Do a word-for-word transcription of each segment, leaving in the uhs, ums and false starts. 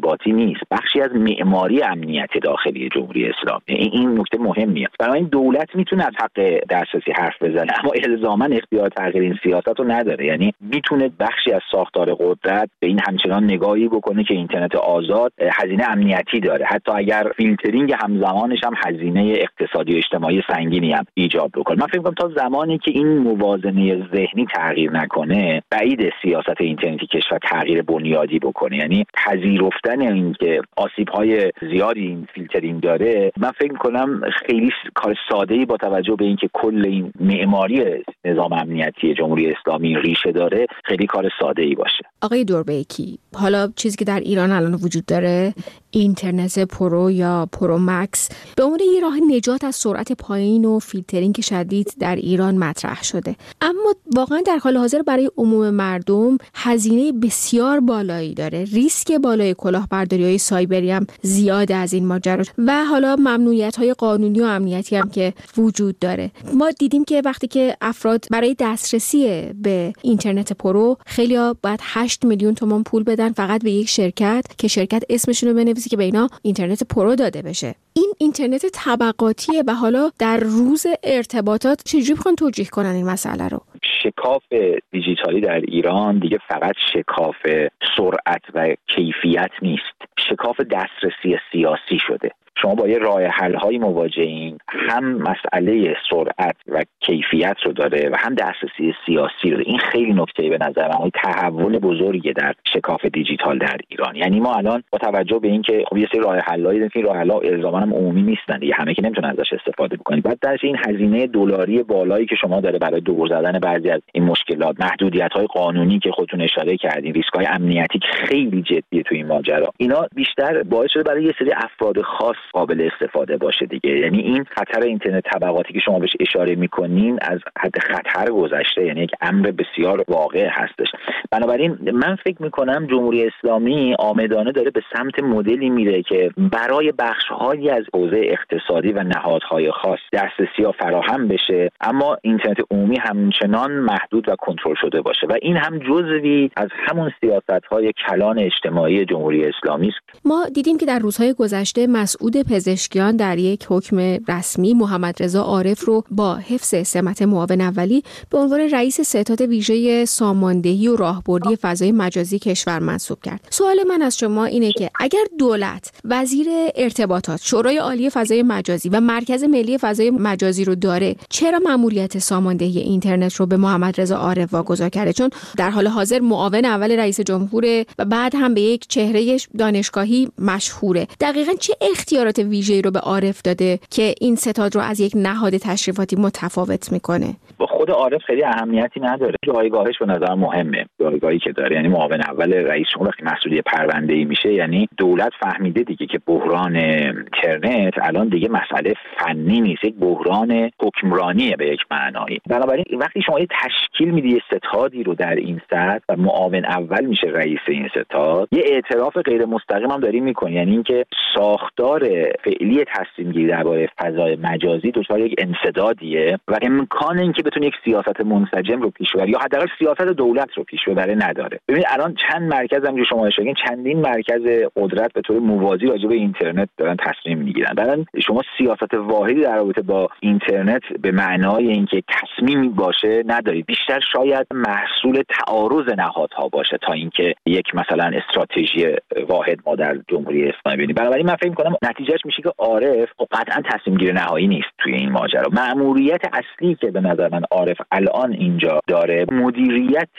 ارتباطی نیست، بخشی از معماری امنیت داخلی جمهوری اسلامی. این نکته مهمیه. برای این دولت میتونه از حق دسترسی حرف بزنه، اما الزاما اختیار تغییر این سیاست رو نداره. یعنی میتونه بخشی از ساختار قدرت به این همچنان نگاهی بکنه که اینترنت آزاد هزینه امنیتی داره، حتی اگر فیلترینگ همزمانش هم هزینه اقتصادی و اجتماعی سنگینی هم ایجاد بکنه. من فکر می‌کنم تا زمانی که این موازنه ذهنی تغییر نکنه، بعید سیاست اینترنتی کشور تغییر بنیادی بکنه. یعنی پذیرفتن این که آسیب‌های زیادی این فیلترینگ داره، من فکر می‌کنم خیلی کار ساده‌ای با توجه به اینکه کل این معماری نظام امنیتی جمهوری اسلامی ریشه داره، خیلی کار ساده‌ای باشه. آقای دوربیکی، حالا چیزی که در ایران الان وجود داره، اینترنت پرو یا پرو مکس، به عنوان یه راه نجات از سرعت پایین و فیلترینگ شدید در ایران مطرح شده، اما واقعا در حال حاضر برای عموم مردم هزینه بسیار بالایی داره، ریسک بالای کلاهبرداری‌های سایبری هم زیاد از این ماجرا و حالا ممنوعیت‌های قانونی و امنیتی هم که وجود داره. ما دیدیم که وقتی که افراد برای دسترسی به اینترنت پرو خیلی‌ها باید هشت میلیون تومان پول بدن فقط به یک شرکت که شرکت اسمشون رو بنویسه که به اینا اینترنت پرو داده بشه. این اینترنت طبقاتیه و حالا در روز ارتباطات چجوری بخوان توجیه کنن این مسئله رو؟ شکاف دیجیتالی در ایران دیگه فقط شکاف سرعت و کیفیت نیست، شکاف دسترسی سیاسی شده. شما با یه راه حل‌های مواجهین، هم مسئله سرعت و کیفیت رو داره و هم دسترسی سیاسی رو داره. این خیلی نکته به نظر من تحول بزرگی در شکاف دیجیتال در ایران. یعنی ما الان با توجه به اینکه خب یه سری راه حل‌هایی داریم که راه حل‌ها الزاماً هم عمومی نیستن دیگه، همه که نمیتونن ازش استفاده بکنید. بعد درش این هزینه دلاری بالایی که شما داره برای دور زدن بعضی از این مشکلات، محدودیت‌های قانونی که خودتون اشاره کردین، ریسک‌های امنیتی که خیلی جدیه تو این ماجرا، اینا بیشتر باعث شده برای یه سری افراد خاص قابل استفاده باشه دیگه. یعنی این خطر اینترنت طبقاتی که شما بهش اشاره میکنین از حد خطر گذشته، یعنی یک امر بسیار واقع هستش. بنابراین من فکر میکنم جمهوری اسلامی آمدانه داره به سمت مدلی میره که برای بخش‌هایی از حوزه اقتصادی و نهادهای خاص دسترسی ها فراهم بشه، اما اینترنت عمومی همچنان محدود و کنترل شده باشه و این هم جزوی از همون سیاست‌های کلان اجتماعی جمهوری اسلامی است. ما دیدیم که در روزهای گذشته مسعود پزشکیان در یک حکم رسمی محمد رضا عارف رو با حفظ سمت معاون اولی به عنوان رئیس ستاد ویژه ساماندهی و راهبردی فضای مجازی کشور منصوب کرد. سوال من از شما اینه که اگر دولت وزیر ارتباطات، شورای عالی فضای مجازی و مرکز ملی فضای مجازی رو داره، چرا مأموریت ساماندهی اینترنت رو به محمد رضا عارف واگذار کرده؟ چون در حال حاضر معاون اول رئیس جمهور و بعد هم به یک چهره دانشگاهی مشهوره. دقیقاً چه اختیارات ویژه‌ای رو به عارف داده که این ستاد رو از یک نهاد تشریفاتی متفاوت میکنه؟ با خود عارف خیلی اهمیتی نداره. جایگاهش به نظر مهمه، جایگاهی که داره. یعنی معاون اول رئیس جمهور وقتی مسئول پرونده‌ای میشه، یعنی دولت فهمیده دیگه که بحران اینترنت الان دیگه مسئله فنی نیست، یک بحران حکمرانیه به یک معنایی. بنابراین وقتی شما یه تشکیل میدی ستادی رو در این سطح و معاون اول میشه رئیس این ستاد، یه اعتراف غیر مستقیم هم داری میکنی، یعنی اینکه ساختار فعلی تصمیم گیری درباره فضای مجازی دچار یک انسدادیه و امکان اینکه بتونه یک سیاست منسجم رو پیش ببره یا حداقل سیاست دولت رو پیش ببره نداره. ببینید الان چند مرکز هم شما اشاره کردین، چندین مرکز قدرت به طور موازی راجع به اینترنت دارن تصمیم میگیرن. بعدن شما سیاست واحدی در رابطه با اینترنت به معنای اینکه تصمیمی باشه ندارید، بیشتر شاید محصول تعارض نهادها باشه تا اینکه یک مثلا استراتژی واحد ما در جمهوری اسلامی ببینیم. بنابراین من فکر می‌کنم نتیجهش میشه که عارف قطعا تصمیم گیر نهایی نیست توی این ماجرا. مأموریت اصلی که به نظر من عارف الان اینجا داره مدیریت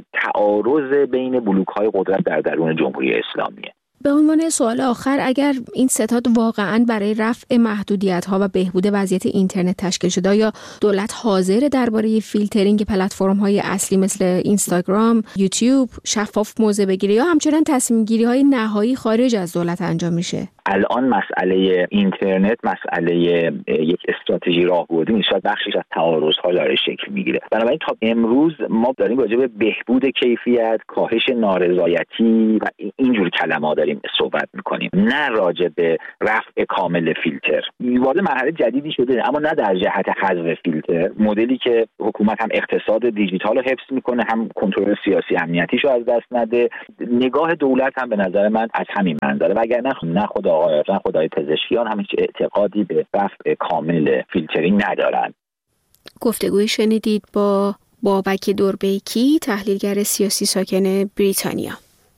تعارض بین بلوک‌های قدرت در درون جمهوری اسلامیه. به عنوان سوال آخر، اگر این ستاد واقعاً برای رفع محدودیت‌ها و بهبود وضعیت اینترنت تشکیل شده، یا دولت حاضر درباره فیلترینگ پلتفرم‌های اصلی مثل اینستاگرام، یوتیوب شفاف موضع بگیره یا همچنان تصمیم‌گیری‌های نهایی خارج از دولت انجام میشه؟ الان مسئله اینترنت مسئله یک استراتژی راهبردی نیست، شاید بخشش از تعارض‌ها داره شکل میگیره. بنابراین تا امروز ما داریم راجع به بهبود کیفیت، کاهش نارضایتی و اینجور کلمات داریم صحبت میکنیم، نه راجع به رفع کامل فیلتر. وارد مرحله جدیدی شده، اما نه در جهت حذف فیلتر، مدلی که حکومت هم اقتصاد دیجیتال رو حفظ میکنه، هم کنترل سیاسی امنیتیش رو از دست نده. نگاه دولت هم به نظر من از همین منظره، وگرنه نه خود آقای نه خدای پزشکیان هم هیچ اعتقادی به رفع کامل فیلترینگ ندارن. گفتگوی شنیدید با بابک دوربیکی، تحلیلگر سیاسی ساکن بریتانیا.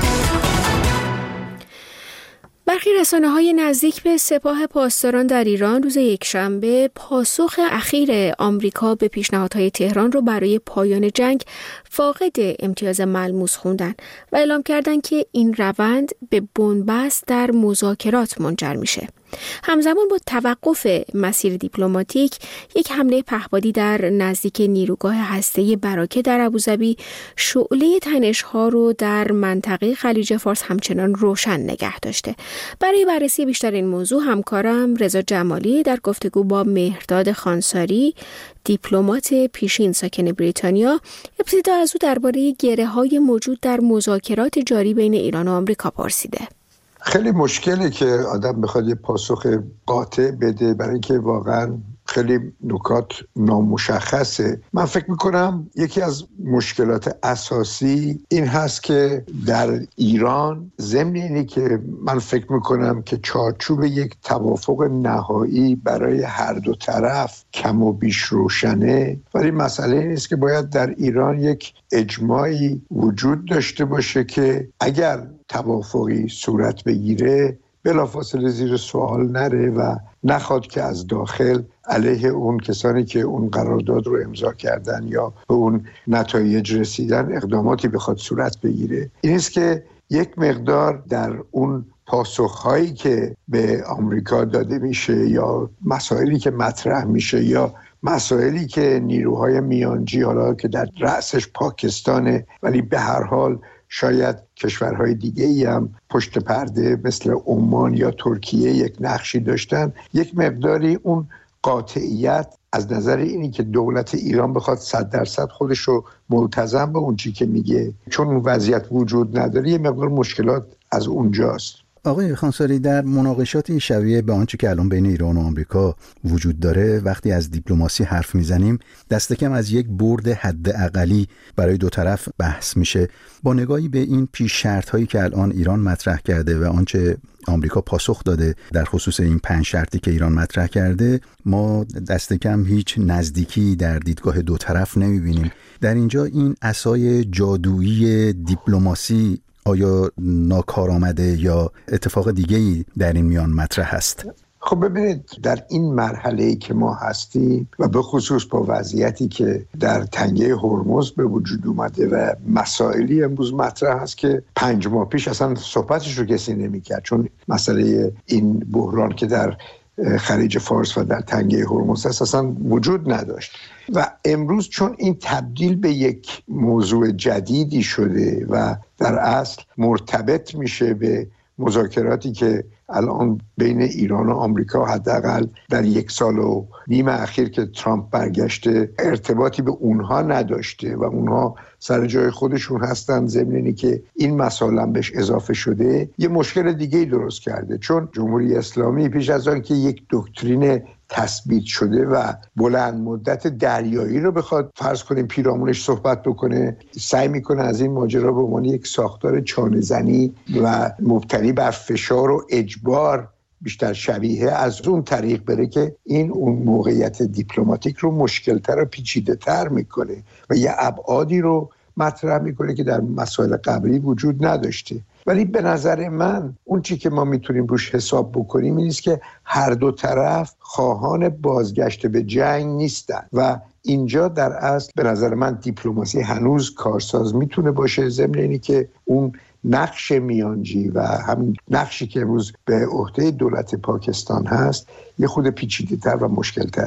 برخی رسانه‌های نزدیک به سپاه پاسداران در ایران روز یکشنبه پاسخ اخیر آمریکا به پیشنهادهای تهران رو برای پایان جنگ فاقد امتیاز ملموس خوندن و اعلام کردند که این روند به بنبست در مذاکرات منجر میشه. همزمان با توقف مسیر دیپلماتیک، یک حمله پهپادی در نزدیک نیروگاه هسته‌ای براکه در ابوظبی شعله تنش‌ها رو در منطقه خلیج فارس همچنان روشن نگه داشته. برای بررسی بیشتر این موضوع همکارم رضا جمالی در گفتگو با مهرداد خانساری، دیپلمات پیشین ساکن بریتانیا، ابتدا از او درباره گره‌های موجود در مذاکرات جاری بین ایران و آمریکا پرسیده. خیلی مشکله که آدم بخواد یه پاسخ قاطع بده، برای اینکه واقعا خیلی نکات نامشخصه. من فکر میکنم یکی از مشکلات اساسی این هست که در ایران، ضمن اینی که من فکر میکنم که چارچوب یک توافق نهایی برای هر دو طرف کم و بیش روشنه، ولی مسئله این است که باید در ایران یک اجماعی وجود داشته باشه که اگر توافقی صورت بگیره بلافاصله زیر سوال نره و نخواد که از داخل علیه اون کسانی که اون قرارداد رو امضا کردن یا به اون نتایج رسیدن اقداماتی بخواد صورت بگیره. این است که یک مقدار در اون پاسخهایی که به آمریکا داده میشه یا مسائلی که مطرح میشه یا مسائلی که نیروهای میانجی، حالا که در رأسش پاکستانه ولی به هر حال شاید کشورهای دیگه ای هم پشت پرده مثل عمان یا ترکیه یک نقشی داشتن، یک مقداری اون قاطعیت از نظر اینی که دولت ایران بخواد صد درصد خودش رو ملتزم به اون چی که میگه، چون اون وضعیت وجود نداره، یه مقدار مشکلات از اونجاست. آقای خانساری، در مناقشات شبیه به آنچه که الان بین ایران و آمریکا وجود داره، وقتی از دیپلماسی حرف میزنیم دست کم از یک برد حداقلی برای دو طرف بحث میشه. با نگاهی به این پیش شرط هایی که الان ایران مطرح کرده و آنچه آمریکا پاسخ داده در خصوص این پنج شرطی که ایران مطرح کرده، ما دست کم هیچ نزدیکی در دیدگاه دو طرف نمیبینیم. در اینجا این عصای جادویی دیپلماسی آیا ناکارآمده یا اتفاق دیگه‌ای در این میان مطرح است؟ خب ببینید، در این مرحله‌ای که ما هستیم و به خصوص با وضعیتی که در تنگه هرمز به وجود اومده و مسائلی امروز مطرح است که پنج ماه پیش اصلا صحبتش رو کسی نمی‌کرد، چون مسئله این بحران که در خلیج فارس و در تنگه هرمز اساساً وجود نداشت و امروز چون این تبدیل به یک موضوع جدیدی شده و در اصل مرتبط میشه به مذاکراتی که الان بین ایران و آمریکا حداقل در یک سال و نیم اخیر که ترامپ برگشته ارتباطی به اونها نداشته و اونها سر جای خودشون هستن، ضمن اینی که این مسائل هم بهش اضافه شده، یه مشکل دیگه درست کرده. چون جمهوری اسلامی پیش از آن که یک دکترین تثبیت شده و بلند مدت دریایی رو بخواد فرض کنیم پیرامونش صحبت بکنه، سعی میکنه از این ماجرا به عنوان یک ساختار چانه‌زنی و مبتنی بر فشار و اجبار بیشتر شبیه از اون طریق بره که این اون موقعیت دیپلماتیک رو مشکلتر و پیچیده تر میکنه و یه ابعادی رو مطرح میکنه که در مسائل قبلی وجود نداشته. ولی به نظر من اون چی که ما میتونیم روش حساب بکنیم این است که هر دو طرف خواهان بازگشت به جنگ نیستن و اینجا در اصل به نظر من دیپلماسی هنوز کارساز میتونه باشه، ضمن اینی که اون نقش میانجی و همین نقشی که امروز به عهده دولت پاکستان هست یه خود پیچیده‌تر و مشکل‌تره.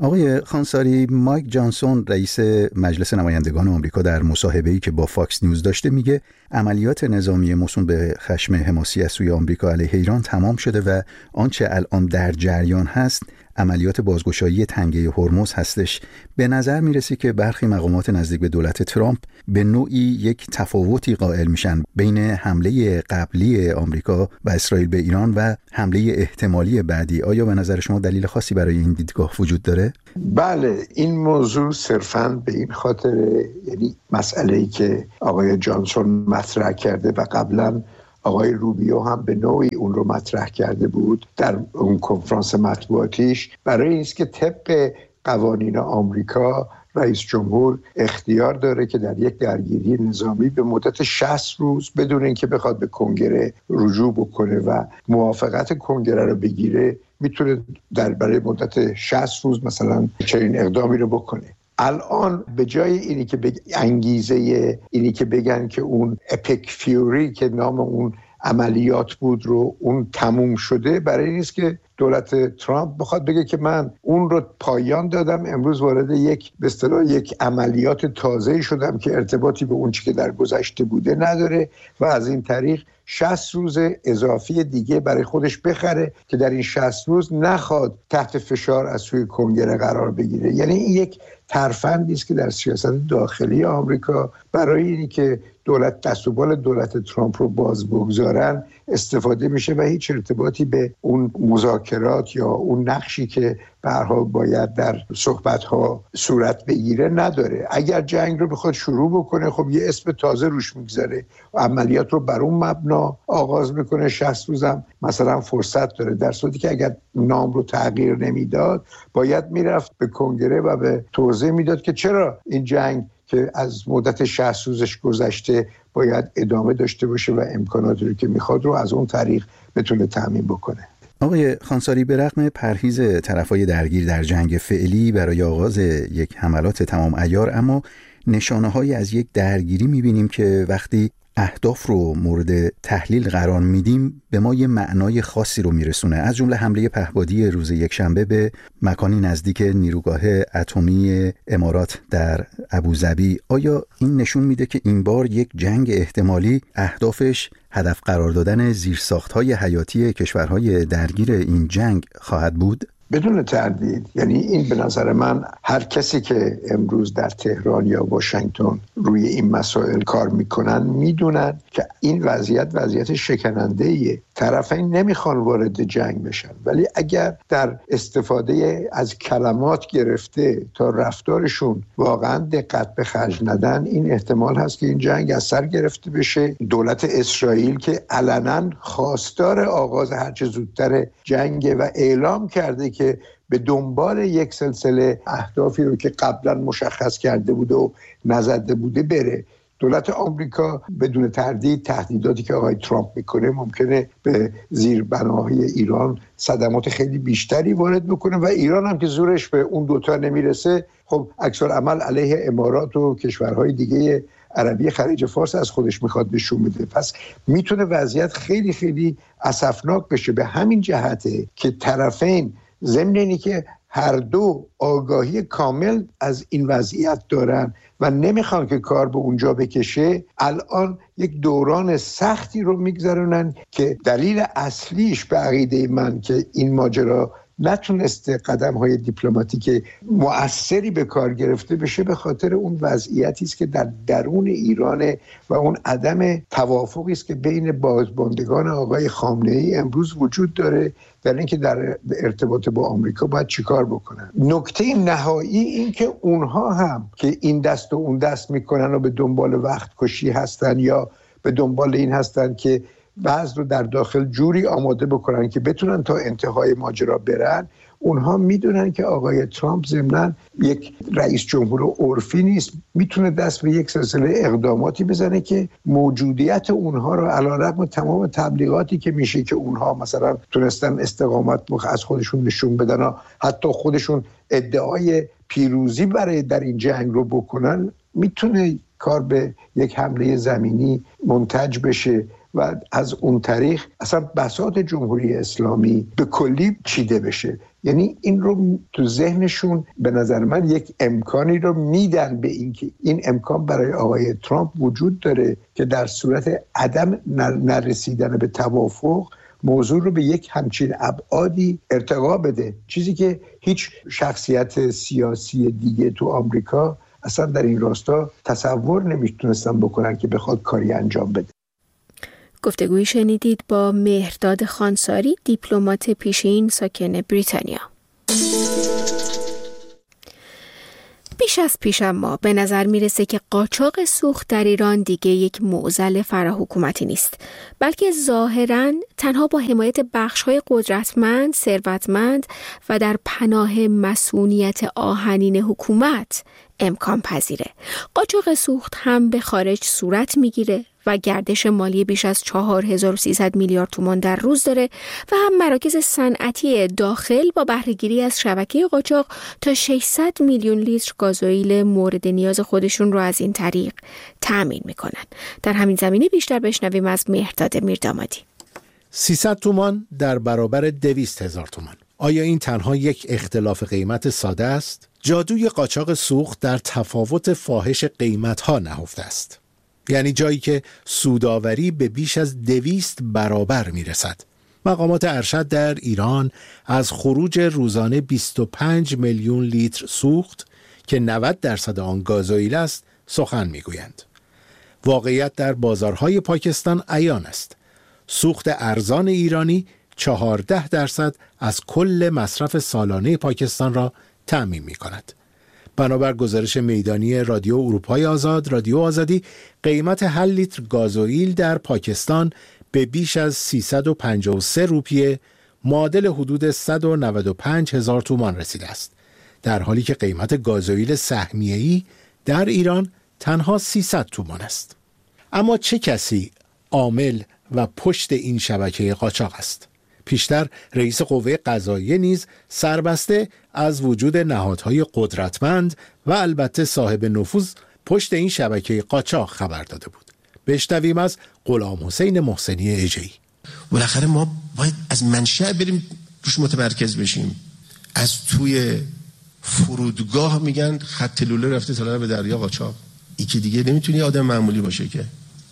آقای خانساری، مایک جانسون رئیس مجلس نمایندگان آمریکا در مصاحبه‌ای که با فاکس نیوز داشته میگه عملیات نظامی موسوم به خشم حماسی از سوی آمریکا علیه ایران تمام شده و آنچه الان در جریان هست عملیات بازگشایی تنگه هرمز هستش. به نظر میرسه که برخی مقامات نزدیک به دولت ترامپ به نوعی یک تفاوتی قائل میشن بین حمله قبلی آمریکا و اسرائیل به ایران و حمله احتمالی بعدی. آیا به نظر شما دلیل خاصی برای این دیدگاه وجود داره؟ بله، این موضوع صرفاً به این خاطر، یعنی مسئله‌ای که آقای جانسون مطرح کرده و قبلاً آقای روبیو هم به نوعی اون رو مطرح کرده بود در اون کنفرانس مطبوعاتیش، برای این است که طبق قوانین آمریکا رئیس جمهور اختیار داره که در یک درگیری نظامی به مدت شصت روز بدون اینکه بخواد به کنگره رجوع بکنه و موافقت کنگره رو بگیره میتونه در برای مدت شصت روز مثلا چنین اقدامی رو بکنه. الان به جای اینی که بگ... انگیزه اینی که بگن که اون اپیک فیوری که نام اون عملیات بود رو اون تموم شده، برای این است که دولت ترامپ بخواد بگه که من اون رو پایان دادم، امروز وارد یک به اصطلاح یک عملیات تازه‌ای شدم که ارتباطی به اون چیزی که در گذشته بوده نداره و از این طریق شصت روز اضافی دیگه برای خودش بخره که در این شصت روز نخواد تحت فشار از سوی کنگره قرار بگیره. یعنی این یک ترفندی است که در سیاست داخلی آمریکا برای اینی که دولت دست و بال دولت ترامپ رو باز بگذارن استفاده میشه و هیچ ارتباطی به اون مذاکرات یا اون نقشی که به هر حال باید در صحبت‌ها صورت بگیره نداره. اگر جنگ رو بخواد شروع بکنه، خب یه اسم تازه روش میگذاره و عملیات رو بر اون مبنا آغاز میکنه، شصت روزم مثلا فرصت داره، در صورتی که اگر نام رو تغییر نمیداد باید میرفت به کنگره و به توضیح میداد که چرا این جنگ که از مدت شصت روزش گذشته باید ادامه داشته باشه و امکاناتی رو که میخواد رو از اون طریق بتونه تامین بکنه. آقای خانساری، به رغم پرهیز طرفای درگیر در جنگ فعلی برای آغاز یک حملات تمام عیار، اما نشانه‌هایی از یک درگیری می‌بینیم که وقتی اهداف رو مورد تحلیل قرار میدیم به ما یه معنای خاصی رو میرسونه، از جمله حمله پهپادی روز یکشنبه به مکانی نزدیک نیروگاه اتمی امارات در ابوظبی. آیا این نشون میده که این بار یک جنگ احتمالی اهدافش هدف قرار دادن زیرساخت‌های حیاتی کشورهای درگیر این جنگ خواهد بود؟ بدون تردید. یعنی این به نظر من هر کسی که امروز در تهران یا واشنگتن روی این مسائل کار میکنن میدونن که این وضعیت وضعیت شکننده‌ایه. طرفین نمیخوان وارد جنگ بشن، ولی اگر در استفاده از کلمات گرفته تا رفتارشون واقعا دقت به خرج ندن، این احتمال هست که این جنگ از سر گرفته بشه. دولت اسرائیل که علنا خواستار آغاز هرچه زودتر جنگ و اعلام کرده که به دنبال یک سلسله اهدافی رو که قبلا مشخص کرده بوده و نزده بوده بره. دولت آمریکا بدون تردید تهدیداتی که آقای ترامپ میکنه ممکنه به زیربناهای ایران صدمات خیلی بیشتری وارد بکنه و ایران هم که زورش به اون دوتا نمیرسه، خب عکس‌العمل علیه امارات و کشورهای دیگه عربی خلیج فارس از خودش میخواد نشون بده. پس میتونه وضعیت خیلی خیلی اسفناک بشه. به همین جهته که طرفین ضمن اینی که هر دو آگاهی کامل از این وضعیت دارن و نمیخوان که کار به اونجا بکشه، الان یک دوران سختی رو میگذرونن که دلیل اصلیش به عقیده من که این ماجرا نتونسته قدم‌های دیپلماتیک مؤثری به کار گرفته بشه به خاطر اون وضعیتی است که در درون ایران و اون عدم توافقی است که بین بازماندگان آقای خامنه‌ای امروز وجود داره در اینکه در ارتباط با آمریکا باید چیکار بکنن. نکته نهایی این که اونها هم که این دست و اون دست میکنن و به دنبال وقت کشی هستن یا به دنبال این هستن که وضع رو در داخل جوری آماده بکنن که بتونن تا انتهای ماجرا برن، اونها میدونن که آقای ترامپ ضمناً یک رئیس جمهور عرفی نیست، میتونه دست به یک سلسله اقداماتی بزنه که موجودیت اونها رو علیرغم تمام تبلیغاتی که میشه که اونها مثلا تونستن استقامت از خودشون نشون بدن و حتی خودشون ادعای پیروزی برای در این جنگ رو بکنن، میتونه کار به یک حمله زمینی منتج بشه و از اون طریق اصلا بساط جمهوری اسلامی به کلی چیده بشه. یعنی این رو تو ذهنشون به نظر من یک امکانی رو میدن به اینکه این امکان برای آقای ترامپ وجود داره که در صورت عدم نرسیدن به توافق موضوع رو به یک همچین ابعادی ارتقا بده، چیزی که هیچ شخصیت سیاسی دیگه تو آمریکا اصلا در این راستا تصور نمیتونستن بکنن که بخواد کاری انجام بده. گفتگویی شنیدید با مهرداد خانساری، دیپلمات پیشین ساکن بریتانیا. بیش از پیش اما به نظر میرسه که قاچاق سوخت در ایران دیگه یک معضل فراحکومتی نیست، بلکه ظاهراً تنها با حمایت بخش‌های قدرتمند، ثروتمند و در پناه مسئولیت آهنین حکومت امکان پذیره. قاچاق سوخت هم به خارج صورت میگیره و گردش مالی بیش از چهار هزار و سیصد میلیارد تومان در روز داره و هم مراکز صنعتی داخل با بهره‌گیری از شبکه قاچاق تا ششصد میلیون لیتر گازوئیل مورد نیاز خودشون رو از این طریق تأمین میکنن. در همین زمینه بیشتر بشنویم از مهرداد میردامادی. سیصد تومان در برابر دویست هزار تومان. آیا این تنها یک اختلاف قیمت ساده است؟ جادوی قاچاق سوخت در تفاوت فاحش قیمت‌ها نهفته است. یعنی جایی که سوداوری به بیش از دویست برابر میرسد. مقامات ارشد در ایران از خروج روزانه بیست و پنج میلیون لیتر سوخت که نود درصد آن گازوئیل است سخن میگویند. واقعیت در بازارهای پاکستان عیان است. سوخت ارزان ایرانی چهارده درصد از کل مصرف سالانه پاکستان را تأمین می کند. بنابر گزارش میدانی رادیو اروپای آزاد، رادیو آزادی، قیمت هر لیتر گازوئیل در پاکستان به بیش از سیصد و پنجاه و سه روپیه، معادل حدود صد و نود و پنج هزار تومان رسیده است، در حالی که قیمت گازوئیل سهمیه‌ای در ایران تنها سیصد تومان است. اما چه کسی عامل و پشت این شبکه قاچاق است؟ پیشتر رئیس قوه قضاییه نیز سربسته از وجود نهادهای قدرتمند و البته صاحب نفوذ پشت این شبکه قاچاق خبر داده بود. بشنویم از غلام حسین محسنی اژه‌ای. بالاخره ما باید از منشأ بریم روش متمرکز بشیم. از توی فرودگاه میگن خط لوله رفته تا به دریا قاچاق. این که دیگه نمیتونی آدم معمولی باشه که.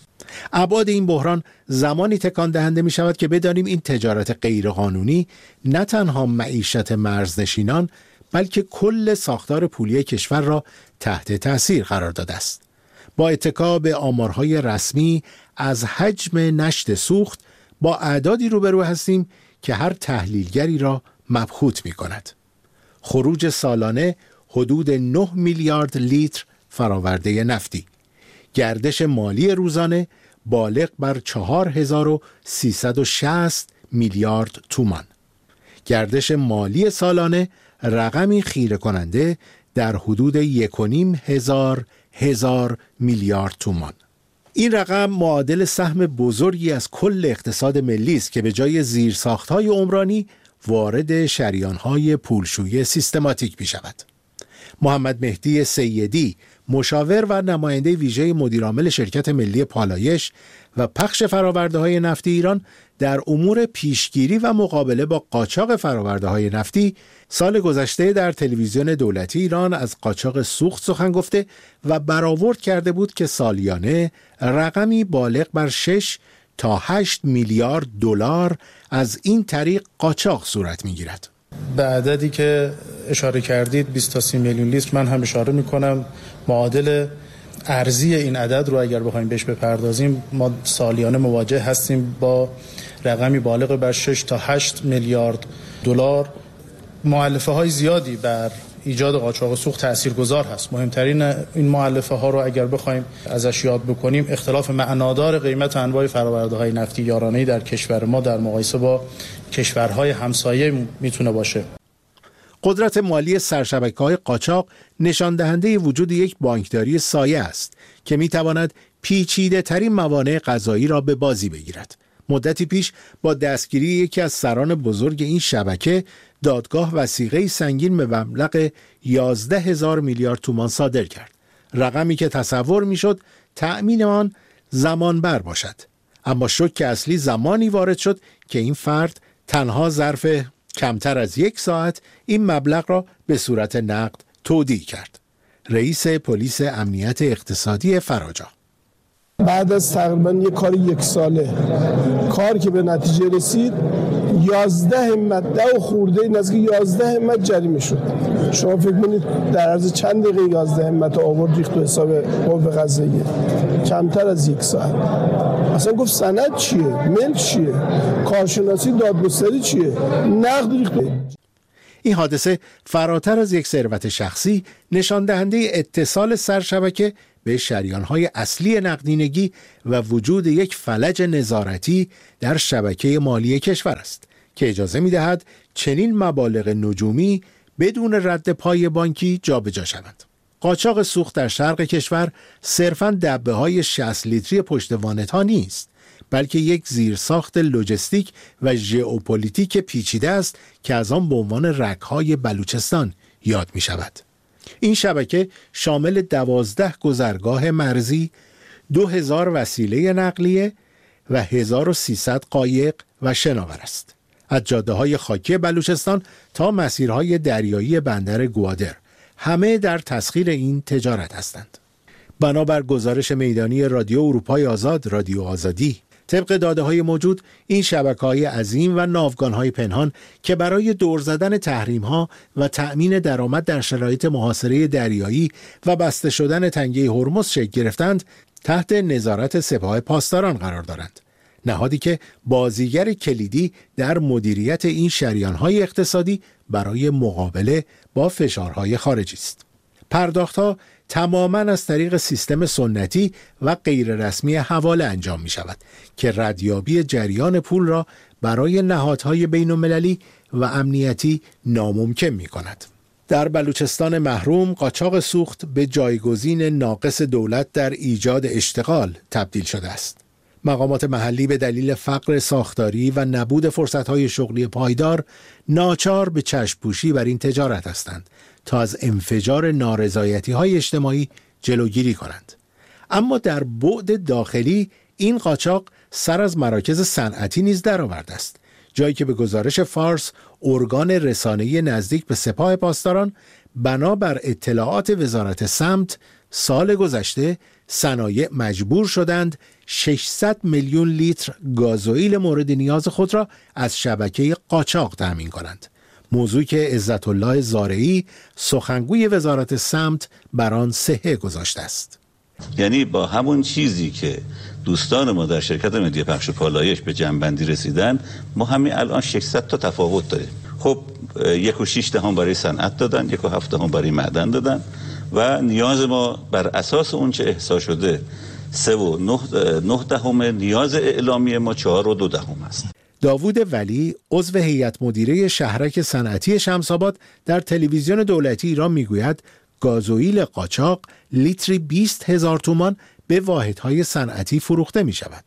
ابعاد این بحران زمانی تکان دهنده می شود که بدانیم این تجارت غیرقانونی نه تنها معیشت مرزنشینان بلکه کل ساختار پولی کشور را تحت تأثیر قرار داده است. با اتکا به آمارهای رسمی از حجم نشت سوخت با اعدادی روبرو هستیم که هر تحلیلگری را مبهوت می کند. خروج سالانه حدود نه میلیارد لیتر فراورده نفتی، گردش مالی روزانه بالغ بر چهار هزار و سیصد و شصت میلیارد تومان، گردش مالی سالانه رقمی خیره کننده در حدود یک و نیم هزار هزار میلیارد تومان. این رقم معادل سهم بزرگی از کل اقتصاد ملی است که به جای زیرساخت‌های عمرانی وارد شریان‌های پولشویی سیستماتیک می‌شود. محمد مهدی سیدی، مشاور و نماینده ویژه مدیرعامل شرکت ملی پالایش و پخش فرآورده‌های نفتی ایران در امور پیشگیری و مقابله با قاچاق فرآورده‌های نفتی سال گذشته در تلویزیون دولتی ایران از قاچاق سوخت سخن گفته و برآورد کرده بود که سالیانه رقمی بالغ بر شش تا هشت میلیارد دلار از این طریق قاچاق صورت می‌گیرد. به عددی که اشاره کردید بیست تا سی میلیون لیتر، من هم اشاره میکنم معادل ارزی این عدد رو اگر بخوایم بهش بپردازیم ما سالیانه مواجه هستیم با رقمی بالغ بر شش تا هشت میلیارد دلار. مؤلفه های زیادی بر ایجاد قاچاق سوخت تاثیرگذار هست. مهمترین این مؤلفه ها رو اگر بخوایم ازش یاد بکنیم اختلاف معنادار قیمت انواع فرآورده های نفتی یارانه‌ای در کشور ما در مقایسه با کشورهای همسایه میتونه باشه. قدرت مالی سرشبکه‌های قاچاق نشان دهنده وجود یک بانکداری سایه است که میتواند پیچیده ترین موانع قضایی را به بازی بگیرد. مدتی پیش با دستگیری یکی از سران بزرگ این شبکه دادگاه وثیقه سنگین به مبلغ یازده هزار میلیارد تومان صادر کرد. رقمی که تصور میشد تأمین آن زمان بر باشد. اما شوک اصلی زمانی وارد شد که این فرد تنها ظرف کمتر از یک ساعت این مبلغ را به صورت نقد تودیع کرد. رئیس پلیس امنیت اقتصادی فراجا: بعد از تقریبا یک کار یک ساله کار که به نتیجه رسید، یازده همت ده و خورده نزدیک یازده همت جریمه شد. شما فکر کنید در عرض چند دقیقه یازده همت آورد ریخت تو حساب قوه قضاییه، کمتر از یک ساعت. اصلا گفت سند چیه، ملک چیه، کارشناسی دادگستری چیه، نقد ریخت. این حادثه فراتر از یک ثروت شخصی نشان دهنده اتصال سرشبکه به شریان‌های اصلی نقدینگی و وجود یک فلج نظارتی در شبکه مالی کشور است که اجازه می‌دهد چنین مبالغ نجومی بدون رد پای بانکی جابجا شوند. قاچاق سوخت در شرق کشور صرفاً دبه‌های شصت لیتری پشت وانت‌ها نیست، بلکه یک زیرساخت لوجستیک و ژئوپلیتیک پیچیده است که از آن به عنوان رگ‌های بلوچستان یاد می‌شود. این شبکه شامل دوازده گذرگاه مرزی، دو هزار وسیله نقلیه و هزار و سیصد قایق و شناور است. از جاده‌های خاکی بلوچستان تا مسیرهای دریایی بندر گوادر، همه در تسخیر این تجارت هستند. بنابر گزارش میدانی رادیو اروپای آزاد، رادیو آزادی، طبق داده‌های موجود، این شبکه‌های عظیم و ناوگان‌های پنهان که برای دور زدن تحریم‌ها و تأمین درآمد در شرایط محاصره دریایی و بسته شدن تنگه هرمز شکل گرفتند، تحت نظارت سپاه پاسداران قرار دارند. نهادی که بازیگر کلیدی در مدیریت این شریان‌های اقتصادی برای مقابله با فشارهای خارجی است. پرداخت‌ها تماماً از طریق سیستم سنتی و غیر رسمی حواله انجام می شود که ردیابی جریان پول را برای نهادهای بین المللی و امنیتی ناممکن می کند. در بلوچستان محروم، قاچاق سوخت به جایگزین ناقص دولت در ایجاد اشتغال تبدیل شده است. مقامات محلی به دلیل فقر ساختاری و نبود فرصت‌های شغلی پایدار ناچار به چشم‌پوشی بر این تجارت هستند تا از انفجار نارضایتی‌های اجتماعی جلوگیری کنند. اما در بعد داخلی این قاچاق سر از مراکز صنعتی نیز درآورده است، جایی که به گزارش فارس، ارگان رسانه‌ای نزدیک به سپاه پاسداران، بنابر اطلاعات وزارت سمت، سال گذشته صنایع مجبور شدند ششصد میلیون لیتر گازوئیل مورد نیاز خود را از شبکه قاچاق تامین کنند. موضوعی که عزت الله زارعی، سخنگوی وزارت سمت، بر آن صحه گذاشته است. یعنی با همون چیزی که دوستان ما در شرکت ملی پخش و پالایش به جمع‌بندی رسیدن، ما همین الان ششصد تا تفاوت داریم. خب یک و شش دهم برای صنعت دادن، یک و هفت دهم برای معدن دادن و نیاز ما بر اساس اون چه احصا شده سه و نه دهم، نیاز اعلامی ما چهار و دو دهم است. داوود ولی، عضو هیئت مدیره شهرک صنعتی شمس‌آباد، در تلویزیون دولتی ایران میگوید گازوئیل قاچاق لیتری بیست هزار تومان به واحدهای صنعتی فروخته می شود.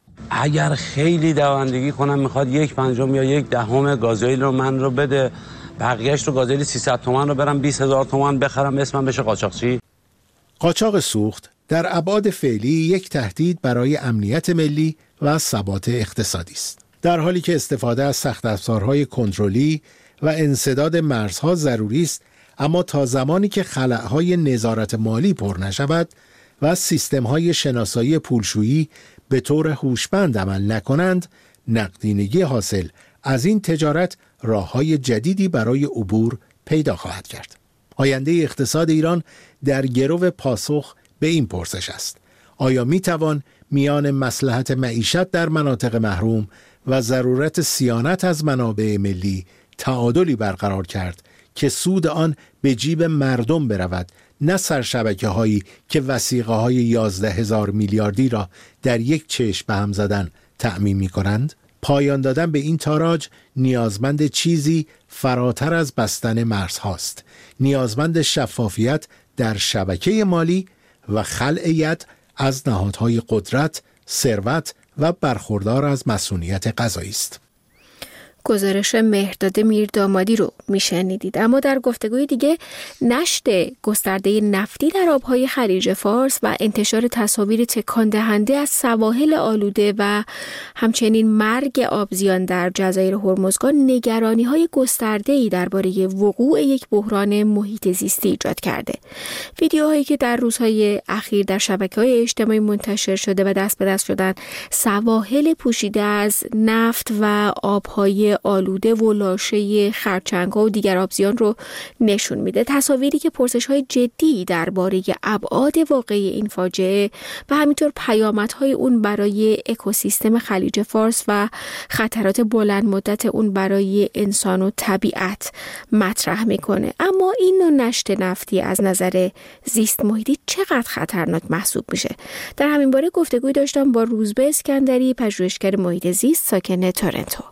اگر خیلی دوندگی کنم میخواد یک پنجم یا یک دهم گازوئیل رو من رو بده، بقیهش رو گازوئیل سیصد تومان رو برم بیست هزار تومان بخرم، اسمم بشه قاچاقچی. قاچاق سوخت در ابعاد فعلی یک تهدید برای امنیت ملی و ثبات اقتصادی است. در حالی که استفاده از سخت افزارهای کنترلی و انسداد مرزها ضروری است، اما تا زمانی که خلأهای نظارت مالی پر نشود و سیستم‌های شناسایی پولشویی به طور هوشمند عمل نکنند، نقدینگی حاصل از این تجارت راه‌های جدیدی برای عبور پیدا خواهد کرد. آینده اقتصاد ایران در گرو پاسخ به این پرسش است: آیا می‌توان میان مصلحت معیشت در مناطق محروم و ضرورت صیانت از منابع ملی تعادلی برقرار کرد که سود آن به جیب مردم برود، نه سرشبکه هایی که وثیقه های یازده هزار میلیاردی را در یک چشم به هم زدن تأمین می کنند؟ پایان دادن به این تاراج نیازمند چیزی فراتر از بستن مرزهاست، نیازمند شفافیت در شبکه مالی و خلع ید از نهادهای قدرت، ثروت و برخوردار از مسئولیت قضایی است. گزارش مهرداد میردامادی رو میشنیدید. اما در گفتگوی دیگه نشت گسترده نفتی در آبهای خلیج فارس و انتشار تصاویر تکان دهنده از سواحل آلوده و همچنین مرگ آبزیان در جزایر هرمزگان نگرانی‌های گسترده‌ای درباره وقوع یک بحران محیط زیستی ایجاد کرده. ویدیوهایی که در روزهای اخیر در شبکه‌های اجتماعی منتشر شده و دست به دست شدن سواحل پوشیده از نفت و آبهای آلوده و لاشه خرچنگ‌ها و دیگر آبزیان رو نشون میده. تصاویری که پرسش‌های جدی درباره ابعاد واقعی این فاجعه و همینطور پیامدهای اون برای اکوسیستم خلیج فارس و خطرات بلند مدت اون برای انسان و طبیعت مطرح میکنه. اما این نوع نشت نفتی از نظر زیست محیطی چقدر خطرناک محسوب میشه؟ در همین باره گفتگوی داشتم با روزبه اسکندری، پژوهشگر محیط زیست ساکن تورنتو.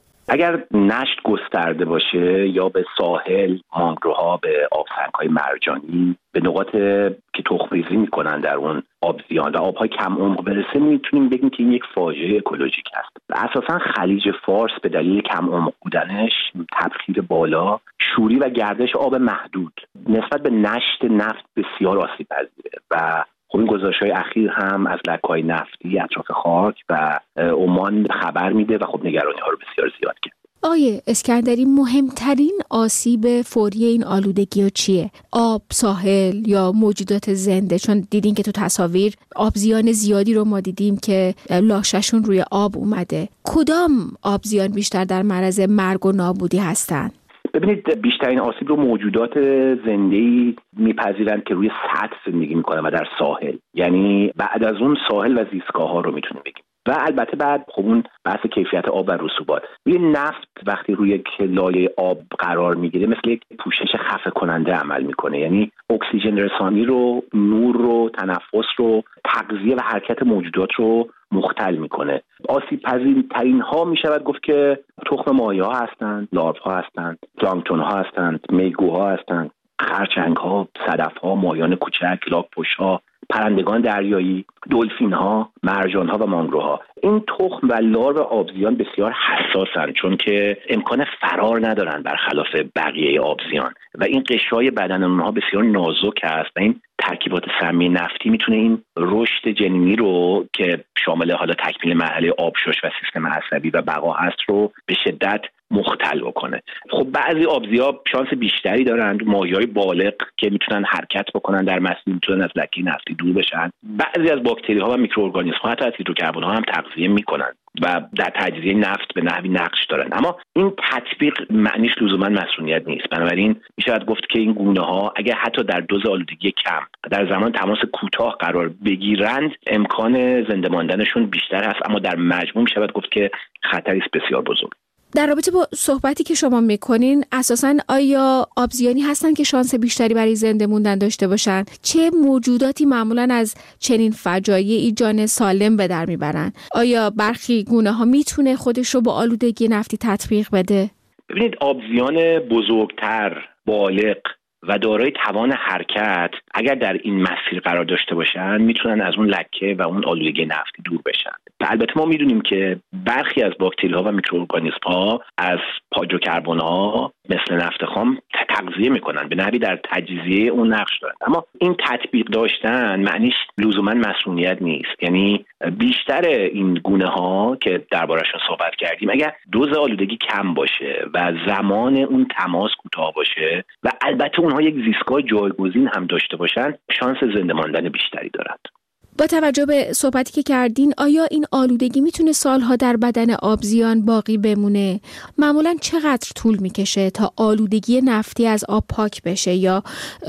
اگر نشت گسترده باشه یا به ساحل، مانگروها، به آبسنگ‌های مرجانی، به نقاط که تخم‌ریزی میکنن در اون آبزیان و آب‌های کم عمق برسه، میتونیم بگیم که این یک فاجعه اکولوژیک است. و اساساً خلیج فارس به دلیل کم عمق بودنش، تبخیر بالا، شوری و گردش آب محدود نسبت به نشت نفت بسیار آسیب‌پذیره و خب این گزارش‌های اخیر هم از لکه‌های نفتی اطراف خاک و عمان خبر میده و خب نگرانی‌ها رو بسیار زیاد کرد. آیه اسکندری، مهمترین آسیب فوری این آلودگی چیه؟ آب، ساحل یا موجودات زنده؟ چون دیدین که تو تصاویر آبزیان زیادی رو ما دیدیم که لاشه‌شون روی آب اومده. کدام آبزیان بیشتر در معرض مرگ و نابودی هستن؟ ببینید، بیشترین آسیب رو موجودات زنده‌ای میپذیرند که روی سطح زندگی میکنن و در ساحل، یعنی بعد از اون ساحل و زیستگاه‌ها رو میتونیم بگیم. و البته بعد خب اون بحث کیفیت آب و رسوبات. روی نفت وقتی روی یک لایه آب قرار میگیره مثل یک پوشش خفه کننده عمل میکنه، یعنی اکسیژن رسانی رو، نور رو، تنفس رو، تغذیه و حرکت موجودات رو مختل میکنه. آسیب پذیرترین ها میشود گفت که تخم ماهی ها هستند، لارو ها هستند، پلانکتون ها هستند، میگوها هستند، خرچنگ ها، صدف ها، ماهیان کوچک، لاک‌پشت ها، پرندگان دریایی، دلفین ها، مرجان ها و مانگروها. این تخم و لارو آبزیان بسیار حساسن چون که امکان فرار ندارن برخلاف بقیه آبزیان و این قشای بدن اونها بسیار نازک است و این ترکیبات سمی نفتی میتونه این رشد جنینی رو که شامل حالا تکمیل مرحله آبشش و سیستم عصبی و بقا هست رو به شدت مختل بکنه. خب بعضی آبزی‌ها شانس بیشتری دارند، ماهی‌های بالغ که میتونن حرکت بکنن در مسیر، میتونن از لکه نفتی دور بشن. بعضی از باکتری‌ها و میکروارگانیسم‌ها حتی از هیدروکربن‌ها هم تغذیه میکنن و در تجزیه نفت به نحوی نقش دارن. اما این تطبیق معنیش لزوما مسئولیت نیست. بنابراین میشود گفت که این گونه‌ها اگر حتی در دوز آلودگی کم در زمان تماس کوتاه قرار بگیرند، امکان زنده ماندنشون بیشتر هست، اما در مجموع میشود گفت که خطری است بسیار بزرگ. در رابطه با صحبتی که شما میکنین، اساساً آیا آبزیانی هستن که شانس بیشتری برای زنده موندن داشته باشن؟ چه موجوداتی معمولاً از چنین فجایعی جان سالم به در میبرن؟ آیا برخی گونه ها میتونه خودش رو با آلودگی نفتی تطبیق بده؟ ببینید، آبزیان بزرگتر، بالغ و دارای توان حرکت اگر در این مسیر قرار داشته باشن میتونن از اون لکه و اون آلودگی نفتی دور بشن. و البته ما میدونیم که برخی از باکتری ها و میکروارگانیسم ها از هیدروکربن ها مثل نفت خام تغذیه میکنن، به نحوی در تجزیه اون نقش دارن. اما این تطبیق داشتن معنیش لزوما مسئولیت نیست. یعنی بیشتر این گونه ها که درباره‌شون صحبت کردیم اگر دوز آلودگی کم باشه و زمان اون تماس کوتاه باشه و البته اونها یک زیستگاه جایگزین هم داشته باشن، شانس زنده ماندن بیشتری دارند. با توجه به صحبتی که کردین، آیا این آلودگی میتونه سالها در بدن آبزیان باقی بمونه؟ معمولاً چقدر طول میکشه تا آلودگی نفتی از آب پاک بشه یا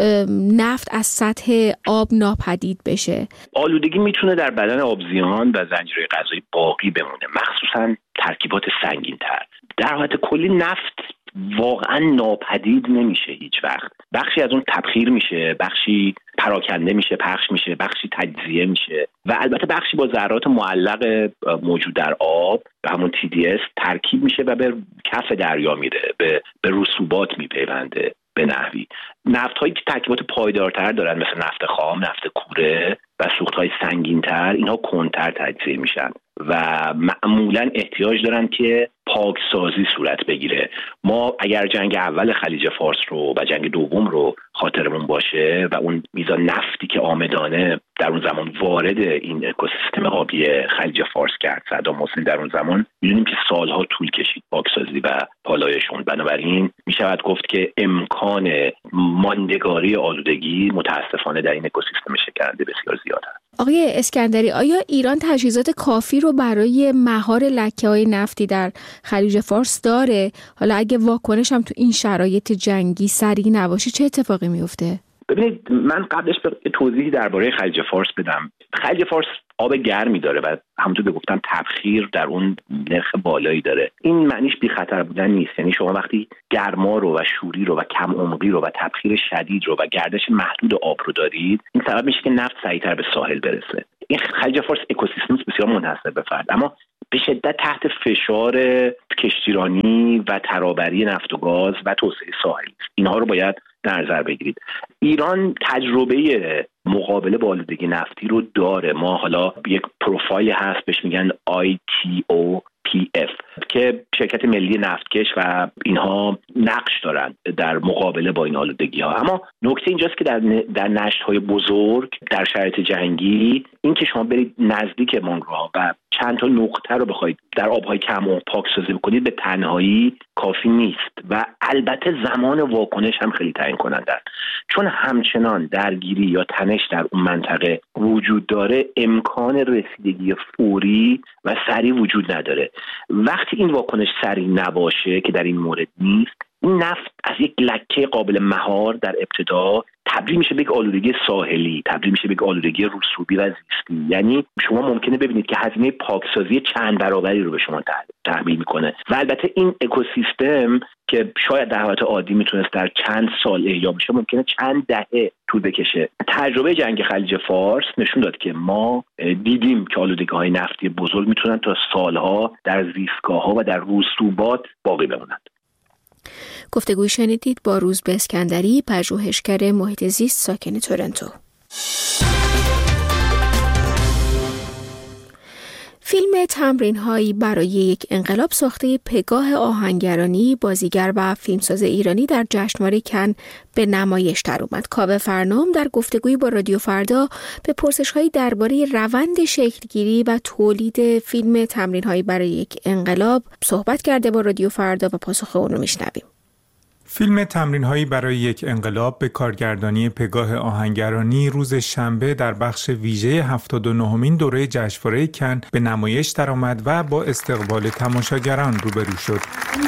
نفت از سطح آب ناپدید بشه؟ آلودگی میتونه در بدن آبزیان و زنجیره غذایی باقی بمونه، مخصوصاً ترکیبات سنگین‌تر. در حالت کلی نفت واقعا ناپدید نمیشه هیچ وقت. بخشی از اون تبخیر میشه، بخشی پراکنده میشه، پخش میشه، بخشی تجزیه میشه و البته بخشی با ذرات معلق موجود در آب به همون تی دی اس ترکیب میشه و به کف دریا میره، به به رسوبات میپیونده به نحوی. نفت‌هایی که ترکیبات پایدارتر دارن مثل نفت خام، نفت کوره و سوخت‌های سنگین‌تر اینها کندتر تجزیه میشن و معمولاً احتیاج دارن که پاکسازی صورت بگیره. ما اگر جنگ اول خلیج فارس رو و جنگ دوم رو خاطرمون باشه و اون میزان نفتی که آمدانه در اون زمان وارد این اکوسیستم آبی خلیج فارس کرد صدام حسین در اون زمان، می‌دونیم که سالها طول کشید پاکسازی و پالایشون. بنابراین میشود گفت که امکان ماندگاری آلودگی متاسفانه در این اکوسیستم شکننده بسیار زیاد است. آقای اسکندری، آیا ایران تجهیزات کافی رو برای مهار لکه‌های نفتی در خلیج فارس داره؟ حالا اگه واکنش هم تو این شرایط جنگی سریع نباشه چه اتفاقی میفته؟ ببینید، من قبلش به توضیحی درباره خلیج فارس بدم. خلیج فارس آب گرمی داره و همونطور که گفتم تبخیر در اون نرخ بالایی داره. این معنیش بی خطر بودن نیست. یعنی شما وقتی گرما رو و شوری رو و کم عمقی رو و تبخیر شدید رو و گردش محدود آب رو دارید، این سبب میشه که نفت سریعتر به ساحل برسه. این خلیج فارس اکوسیستم بسیار منحصر به فرد، اما به شدت تحت فشار کشتیرانی و ترابری نفت و گاز و توسعه ساحلی. اینها رو باید در نظر بگیرید. ایران تجربه مقابله با آلودگی نفتی رو داره. ما حالا یک پروفایل هست بهش میگن آی تی او پی اف که شرکت ملی نفتکش و اینها نقش دارن در مقابله با این آلودگی ها. اما نکته اینجاست که در در نشت های بزرگ در شرایط جنگی این که شما برید نزدیک مانگروها و چند تا نقطه رو بخواید در آبهای کم و پاکسازی بکنید به تنهایی کافی نیست و البته زمان واکنش هم خیلی تعیین کننده است، چون همچنان درگیری یا تنش در اون منطقه وجود داره. امکان رسیدگی فوری و سریع وجود نداره. وقتی این واکنش سریع نباشه که در این مورد نیست، این نفت از یک لکه قابل مهار در ابتدا تبدیل میشه به یک آلودگی ساحلی، تبدیل میشه به یک آلودگی رسوبی و زیستی. یعنی شما ممکنه ببینید که هزینه پاکسازی چند برابری رو به شما تحمیل میکنه و البته این اکوسیستم که شاید در حالت عادی میتونست در چند سال احیا بشه ممکنه چند دهه طول بکشه. تجربه جنگ خلیج فارس نشون داد که ما دیدیم که آلودگی‌های نفتی بزرگ میتونن تا سالها در زیستگاه‌ها و در رسوبات باقی بمونند. گفتگوی شنیدید با روزبه اسکندری، پژوهشگر محیط زیست ساکن تورنتو. فیلم تمرین‌هایی برای یک انقلاب ساخته پگاه آهنگرانی، بازیگر و فیلمساز ایرانی در جشنواره کن به نمایش در اومد. کاوه فرنام در گفتگویی با رادیو فردا به پرسش‌هایی درباره روند شکلگیری و تولید فیلم تمرین‌هایی برای یک انقلاب صحبت کرده با رادیو فردا و پاسخ اون رو میشنویم. فیلم تمرین‌هایی برای یک انقلاب به کارگردانی پگاه آهنگرانی روز شنبه در بخش ویژه هفتاد و نهمین دوره جشنواره کن به نمایش درآمد و با استقبال تماشاگران روبرو شد.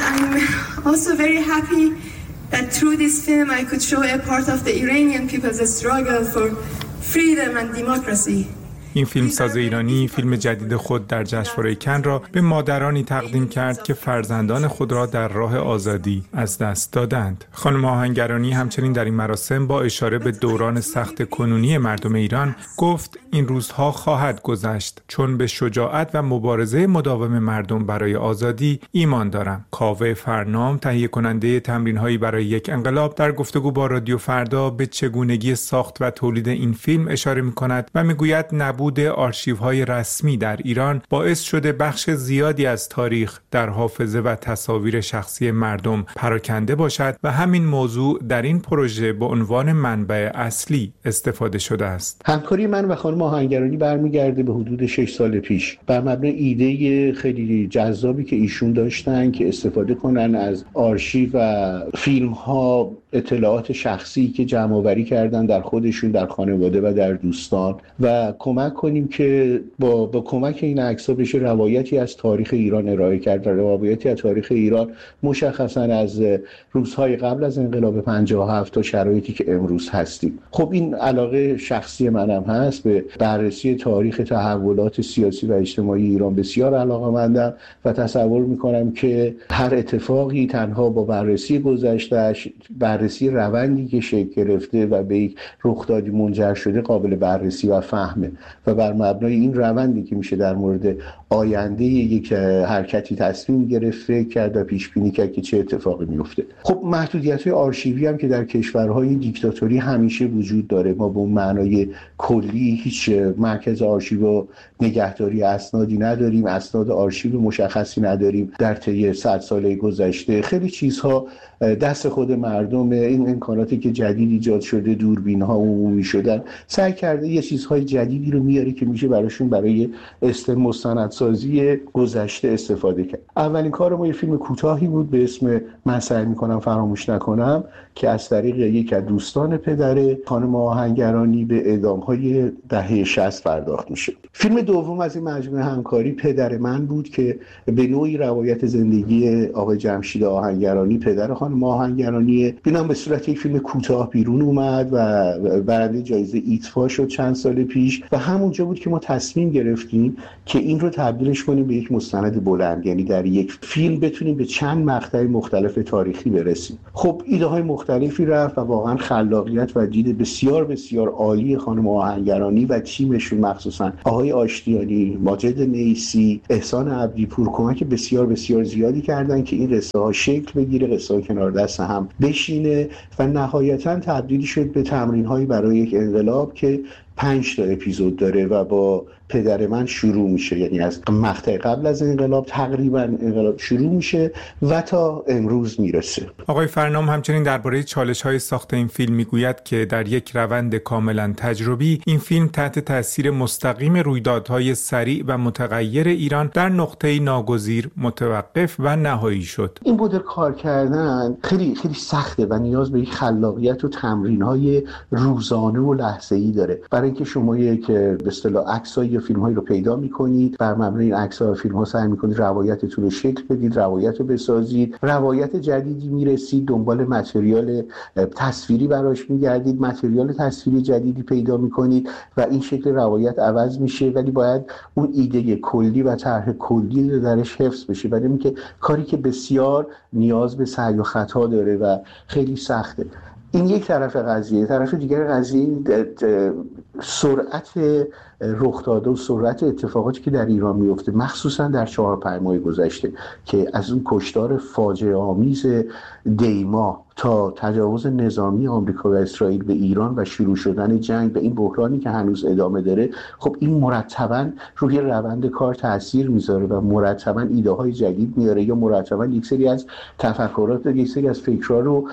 I'm also very happy that through this film I could show a part of the Iranian people's struggle for freedom and democracy. این فیلمساز ایرانی فیلم جدید خود در جشنواره کن را به مادرانی تقدیم کرد که فرزندان خود را در راه آزادی از دست دادند. خانم آهنگرانی همچنین در این مراسم با اشاره به دوران سخت کنونی مردم ایران گفت این روزها خواهد گذشت چون به شجاعت و مبارزه مداوم مردم برای آزادی ایمان دارم. کاوه فرنام تهیه کننده تمرین‌هایی برای یک انقلاب در گفتگو با رادیو فردا به چگونگی ساخت و تولید این فیلم اشاره می‌کند و می‌گوید نبود بود آرشیوهای رسمی در ایران باعث شده بخش زیادی از تاریخ در حافظه و تصاویر شخصی مردم پراکنده باشد و همین موضوع در این پروژه به عنوان منبع اصلی استفاده شده است. همکاری من و خانم آهنگرانی برمیگرده به حدود شش سال پیش بر مبنای ایده خیلی جذابی که ایشون داشتن که استفاده کنن از آرشیو و فیلم‌ها، اطلاعات شخصی که جمع آوری کردن در خودشون، در خانواده و در دوستان و کمک کنیم که با با کمک این عکس‌ها بشه روایتی از تاریخ ایران ارائه کرد، روایتی از تاریخ ایران مشخصاً از روزهای قبل از انقلاب پنجاه و هفت تا شرایطی که امروز هستیم. خب این علاقه شخصی منم هست، به بررسی تاریخ تحولات سیاسی و اجتماعی ایران بسیار علاقه‌مندم و تصور می‌کنم که هر اتفاقی تنها با بررسی گذشته‌اش، بررسی روندی که شکل گرفته و به یک رخدادی منجر شده قابل بررسی و فهمه و بر مبنای این روندی که میشه در مورد آینده یک حرکتی تصمیم گرفت، فکر کرد و پیش بینی کرد که چه اتفاقی میفته. خب محدودیت‌های آرشیوی هم که در کشورهای دیکتاتوری همیشه وجود داره. ما به اون معنای کلی هیچ مرکز آرشیو و نگهداری اسنادی نداریم، اسناد آرشیو مشخصی نداریم. در طی صد ساله گذشته خیلی چیزها دست خود مردم، این امکاناتی که جدید ایجاد شده، دوربین‌ها عمومی شدن، سعی کرده یه چیزهای جدیدی رو میاره که میشه براشون برای است مستندسازی گذشته استفاده کرد. اولین کار ما یه فیلم کوتاهی بود به اسم من سعی میکنم فراموش نکنم که از طریق یک از دوستان پدر خانم آهنگرانی به اعدام‌های دهه شصت پرداخت میشه. فیلم دوم از این مجموعه همکاری پدر من بود که به نوعی روایت زندگی آقای جمشید آهنگرانی، پدر خانم آهنگرانی، اینم به صورت یک فیلم کوتاه بیرون اومد و برنده جایزه ایتفا شد چند سال پیش و همونجا بود که ما تصمیم گرفتیم که این رو تبدیلش کنیم به یک مستند بلند، یعنی در یک فیلم بتونیم به چند مقطع مختلف تاریخی برسیم. خب ایده های مختلفی رفت و واقعا خلاقیت و دید بسیار بسیار عالی خانم آهنگرانی و تیمشون، مخصوصا آقای آشتیانی، ماجد نیسی، احسان عبدیپور کمک بسیار بسیار زیادی کردن که این قصه ها شکل بگیره، قصه ها کنار دست هم بشینه و نهایتا تبدیل شد به تمرین هایی برای یک انقلاب که پنج تا اپیزود داره و با پدر من شروع میشه، یعنی از مقطع قبل از انقلاب تقریبا انقلاب شروع میشه و تا امروز میرسه. آقای فرنام همچنین درباره چالش‌های ساخت این فیلم میگوید که در یک روند کاملا تجربی این فیلم تحت تاثیر مستقیم رویدادهای سریع و متغیر ایران در نقطه‌ای ناگزیر متوقف و نهایی شد. این مدل کار کردن خیلی خیلی سخته و نیاز به یک خلاقیت و تمرین‌های روزانه و لحظه‌ای داره. برای اینکه شما یک به اصطلاح عکس‌های یا فیلم‌هایی رو پیدا می‌کنید، بر مبنای این عکس‌ها و فیلم‌ها سعی می‌کنید روایتتون رو شکل بدید، روایت رو بسازید، روایت جدیدی می‌رسید، دنبال متریال تصویری براش می‌گردید، متریال تصویری جدیدی پیدا می‌کنید و این شکل روایت عوض میشه، ولی باید اون ایده کلی و طرح کلی رو درش حفظ بشه. برای اینکه کاری که بسیار نیاز به سعی و خطا داره و خیلی سخته. این یک طرف قضیه. طرف دیگر قضیه سرعت رخ داده و سرعت اتفاقاتی که در ایران میفته، مخصوصا در چهار پنج ماه گذشته که از اون کشتار فاجعه آمیز دیما تا تجاوز نظامی آمریکا و اسرائیل به ایران و شروع شدن جنگ به این بحرانی که هنوز ادامه داره، خب این مرتباً روی روند کار تاثیر میذاره و مرتباً ایده های جدید میاره یا مرتباً یک سری از تفکرات و یک سری از فکرها رو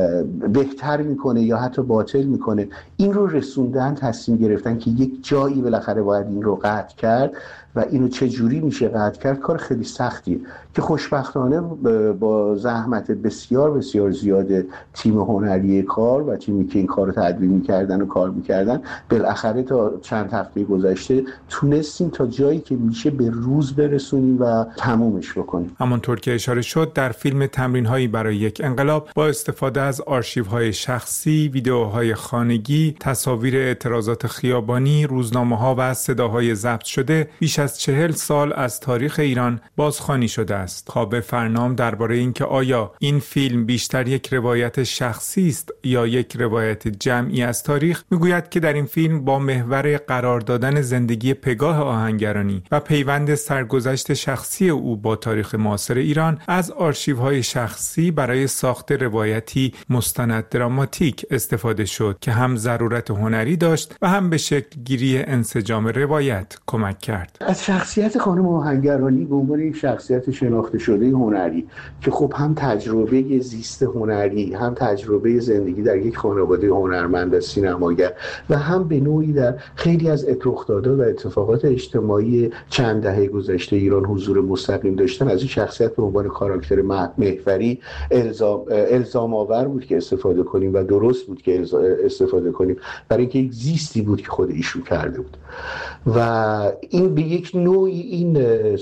بهتر میکنه یا حتی باطل میکنه. این رو رسوندن، تصمیم گرفتن که یک جایی بالاخره باید این رو قطع کرد و اینو چه جوری میشه قطع کرد، کار خیلی سختیه که خوشبختانه با زحمت بسیار بسیار زیاد تیم هنری کار و تیمی که این کار رو تدوین میکردن و کار میکردن، بالاخره تا چند هفته گذشته تونستیم تا جایی که میشه به روز برسونیم و تمومش بکنیم. همونطور که اشاره شد در فیلم تمرین‌هایی برای یک انقلاب با استفاده از آرشیوهای شخصی، ویدئوهای خانگی، تصاویر اعتراضات خیابانی، روزنامه‌ها و صداهای ضبط شده بیش از چهل سال از تاریخ ایران بازخوانی شده است. خواب فرنام درباره اینکه آیا این فیلم بیشتر یک روایت شخصی است یا یک روایت جمعی از تاریخ، میگوید که در این فیلم با محور قرار دادن زندگی پگاه آهنگرانی و پیوند سرگذشت شخصی او با تاریخ معاصر ایران از آرشیوهای شخصی برای ساخت روایتی مستند دراماتیک استفاده شد که هم ضرورت هنری داشت و هم به شکل گیری انسجام روایت کمک کرد. از شخصیت خانم آهنگرانی به عنوان یک شخصیت شناخته شده هنری که خب هم تجربه زیست هنری، هم تجربه زندگی در یک خانواده هنرمند و سینماگر و هم به نوعی در خیلی از رخدادها و اتفاقات اجتماعی چند دهه گذشته ایران حضور مستقیم داشتن، از این شخصیت به عنوان کاراکتر محوری الزام الزام آور بود که استفاده کنیم و درست بود که استفاده کنیم، برای اینکه یک زیستی بود که خود ایشون کرده بود و این به یک نوعی این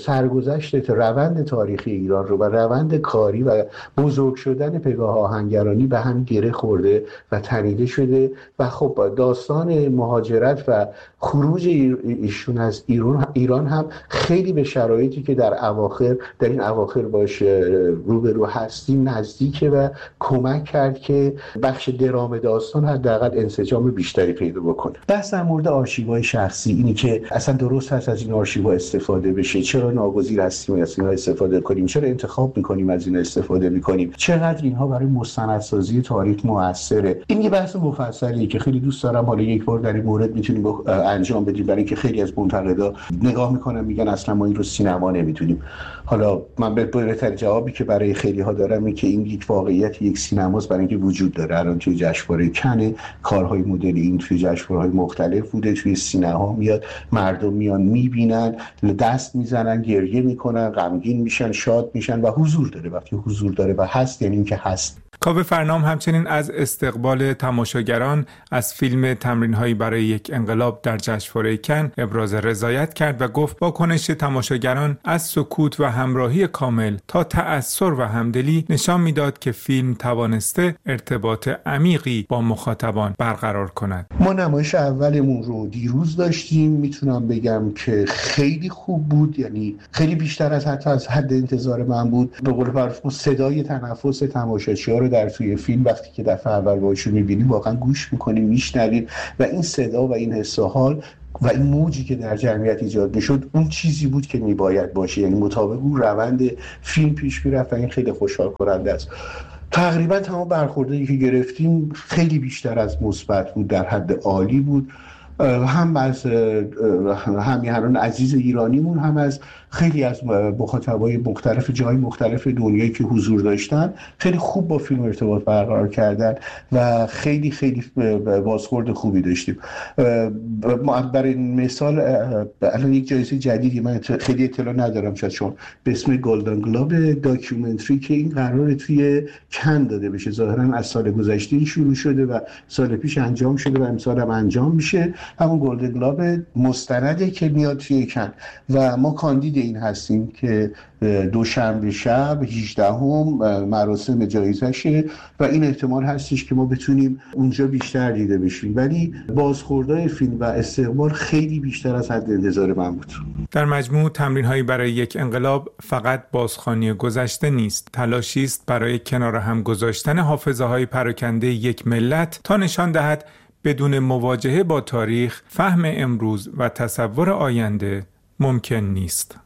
سرگذشت روند تاریخی ایران رو و روند کاری و بزرگ شدن پگاه آهنگرانی به هم گره خورده و تنیده شده و خب داستان مهاجرت و خروج ایشون از ایران ایران هم خیلی به شرایطی که در اواخر در این اواخر باش روبرو هستیم نزدیکه و کمک کرد که بخش درام داستان حداقل انسجام بیشتری پیدا بکنه. بحث در مورد آرشیوهای شخصی، اینی که اصلا درست هست از این آرشیوها استفاده بشه، چرا ناگزیر هستیم از اینها استفاده کنیم، چرا انتخاب میکنیم از این استفاده میکنیم، چقدر اینها برای مستندسازی تاریخ موثره. این یه بحث مفصلیه که خیلی دوست دارم حالا یک بار در این مورد میتونیم انجام بدیم، برای اینکه خیلی از منتقدا نگاه میکنن میگن اصلا ما این رو سینما نمیتونیم. حالا من به بهترین جوابی که برای خیلی ها دارم اینه که این یک واقعیت، یک سینماست، برای اینکه وجود داره. الان توی جشنواره کن کارهای مدلی این توی جشنواره‌های مختلف بوده، توی سینما میاد، مردم میان میبینن، دست میزنن، گریه میکنن، غمگین میشن، شاد میشن و حضور داره. وقتی حضور داره و هست یعنی اینکه هست. کاوه فرنام همچنین از استقبال تماشاگران از فیلم تمرین‌هایی برای یک انقلاب در جشنواره کن ابراز رضایت کرد و گفت واکنش تماشاگران از سکوت و همراهی کامل تا تأثر و همدلی نشان میداد که فیلم توانسته ارتباط عمیقی با مخاطبان برقرار کند. ما نمایش اولمون رو دیروز داشتیم، میتونم بگم که خیلی خوب بود، یعنی خیلی بیشتر از حتی از حد انتظار من بود. به قول معروف صدای تنفس تماشاچی‌ها رو در توی فیلم وقتی که دفعه اول باشون می‌بینیم واقعا گوش می‌کنیم، میشنویم و این صدا و این حس و حال و این موجی که در جمعیت ایجاد میشد اون چیزی بود که میباید باشه، یعنی مطابق اون روند فیلم پیش میرفت و این خیلی خوشحال کننده است. تقریبا تمام برخوردایی که گرفتیم خیلی بیشتر از مثبت بود، در حد عالی بود، هم از همیهنان عزیز ایرانیمون، هم از خیلی از مخاطبای مختلف جای مختلف دنیایی که حضور داشتن. خیلی خوب با فیلم ارتباط برقرار کردن و خیلی خیلی بازخورد خوبی داشتیم. برای مثال الان یک جایزه جدیدی من خیلی اطلاع ندارم شاید چون به اسم گلدن گلوب داکیومنتری که این قراره توی کن داده بشه، ظاهرا از سال گذشته شروع شده و سال پیش انجام شده و امسال هم انجام میشه. همون گلدن گلوب مستنده که میاد توی کن و ما کاندید این هستیم که دوشنبه شب هجدهم مراسم جایزشه و این احتمال هستش که ما بتونیم اونجا بیشتر دیده بشیم، ولی بازخوردهای فیلم و استقبال خیلی بیشتر از حد انتظار من بود. در مجموع تمرین‌هایی برای یک انقلاب فقط بازخوانی گذشته نیست، تلاشی است برای کنار هم گذاشتن حافظه‌های پراکنده یک ملت تا نشان دهد بدون مواجهه با تاریخ، فهم امروز و تصور آینده ممکن نیست.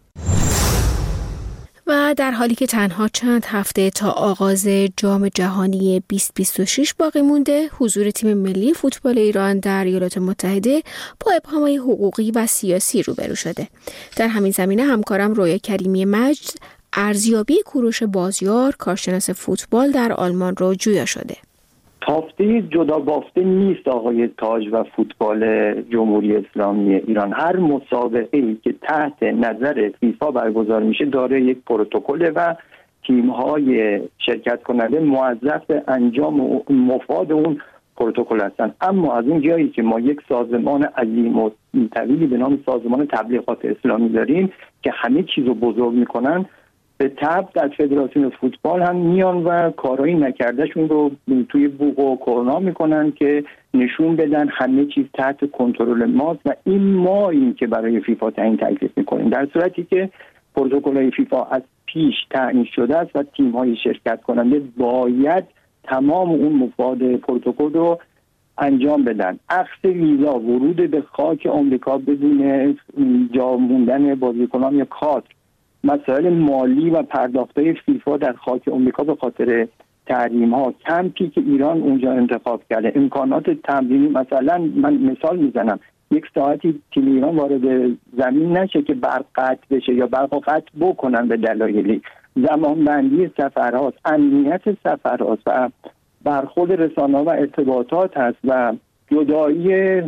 و در حالی که تنها چند هفته تا آغاز جام جهانی بیست بیست و شش باقی مونده، حضور تیم ملی فوتبال ایران در ایالات متحده با ابهام‌های حقوقی و سیاسی روبرو شده. در همین زمینه همکارم رویا کریمی مجد ارزیابی کوروش بازیار، کارشناس فوتبال در آلمان رو جویا شده. تافته جدا بافته نیست آقای تاج و فوتبال جمهوری اسلامی ایران. هر مسابقه‌ای که تحت نظر فیفا برگزار میشه داره یک پروتکل و تیم‌های شرکت کننده موظف به انجام مفاد اون پروتکل هستن. اما از اون جایی که ما یک سازمان عظیم و طویلی به نام سازمان تبلیغات اسلامی داریم که همه چیز رو بزرگ میکنن، به تبع در فدراسیون فوتبال هم میان و کارایی نکردهشون رو توی بوق و کرونا میکنن که نشون بدن همه چیز تحت کنترل ماست و این ما این که برای فیفا تعیین تکلیف میکنیم، در صورتی که پروتکل‌های فیفا از پیش تعیین شده است و تیم‌های شرکت کننده باید تمام اون مفاد پروتکل رو انجام بدن. اخذ ویزا، ورود به خاک آمریکا بدون جا موندن بازیکنان یا کادر، مسائل مالی و پرداخت‌های فیفا در خاک آمریکا به خاطر تحریم‌ها، کمپی که ایران اونجا انتخاب کرده، امکانات تمرینی، مثلا من مثال میزنم یک ساعتی تیم ایران وارد زمین نشه که برق قطع بشه یا برق قطع بکنن به دلایلی، زمانبندی سفرهاست، امنیت سفرهاست و برخورد رسانه‌ها و ارتباطات هست و جدایی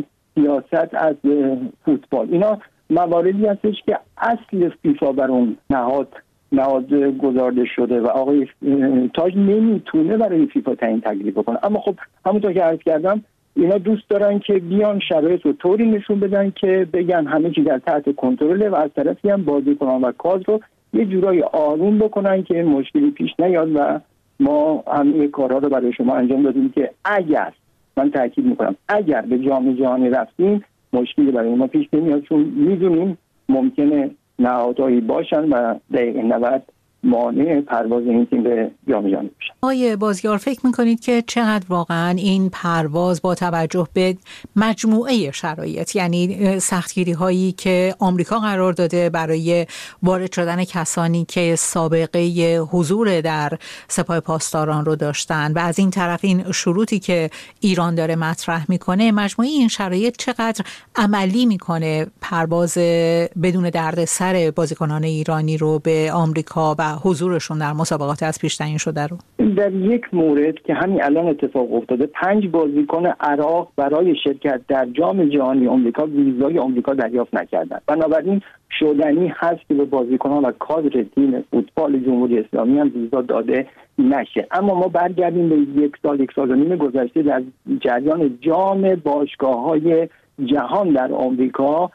سیاست از فوتبال. اینا مواردی هستش که اصل فیفا بر اون نهاد نهاد گذارده شده و آقای تاج نمیتونه برای فیفا تعیین تکلیف بکنه. اما خب همونطور که عرض کردم اینا دوست دارن که بیان شرایط رو طوری نشون بدن که بگن همه چیز در تحت کنترله و از طرفی هم بازیکنان و کادر رو یه جورایی آروم بکنن که مشکلی پیش نیاد و ما همه کارها رو برای شما انجام دادیم که اگر، من تاکید میکنم، اگر به جام جهانی رفتیم مشکلی برای ما پیش نمیاد، چون میدونیم ممکنه نهادهایی باشن و دقیقه نود مانع پرواز این تیم به جام جهانی بشه. آقای بازیار فکر میکنید که چقدر واقعا این پرواز با توجه به مجموعه شرایط، یعنی سختگیری هایی که آمریکا قرار داده برای وارد شدن کسانی که سابقه حضور در سپاه پاسداران رو داشتن و از این طرف این شروطی که ایران داره مطرح میکنه، مجموعه این شرایط چقدر عملی میکنه پرواز بدون دردسر بازیکنان ایرانی رو به آمریکا و حضورشون در مسابقات از پیش تعیین شده رو؟ در یک مورد که همین الان اتفاق افتاده، پنج بازیکن عراق برای شرکت در جام جهانی آمریکا ویزای آمریکا دریافت نکردند. بنابراین شدنی هست که به بازیکنان و کادر تیم فوتبال جمهوری اسلامی هم ویزا داده نشه. اما ما برگردیم به یک سال یک سال و نیم گذشته در جریان جام باشگاه‌های جهان در آمریکا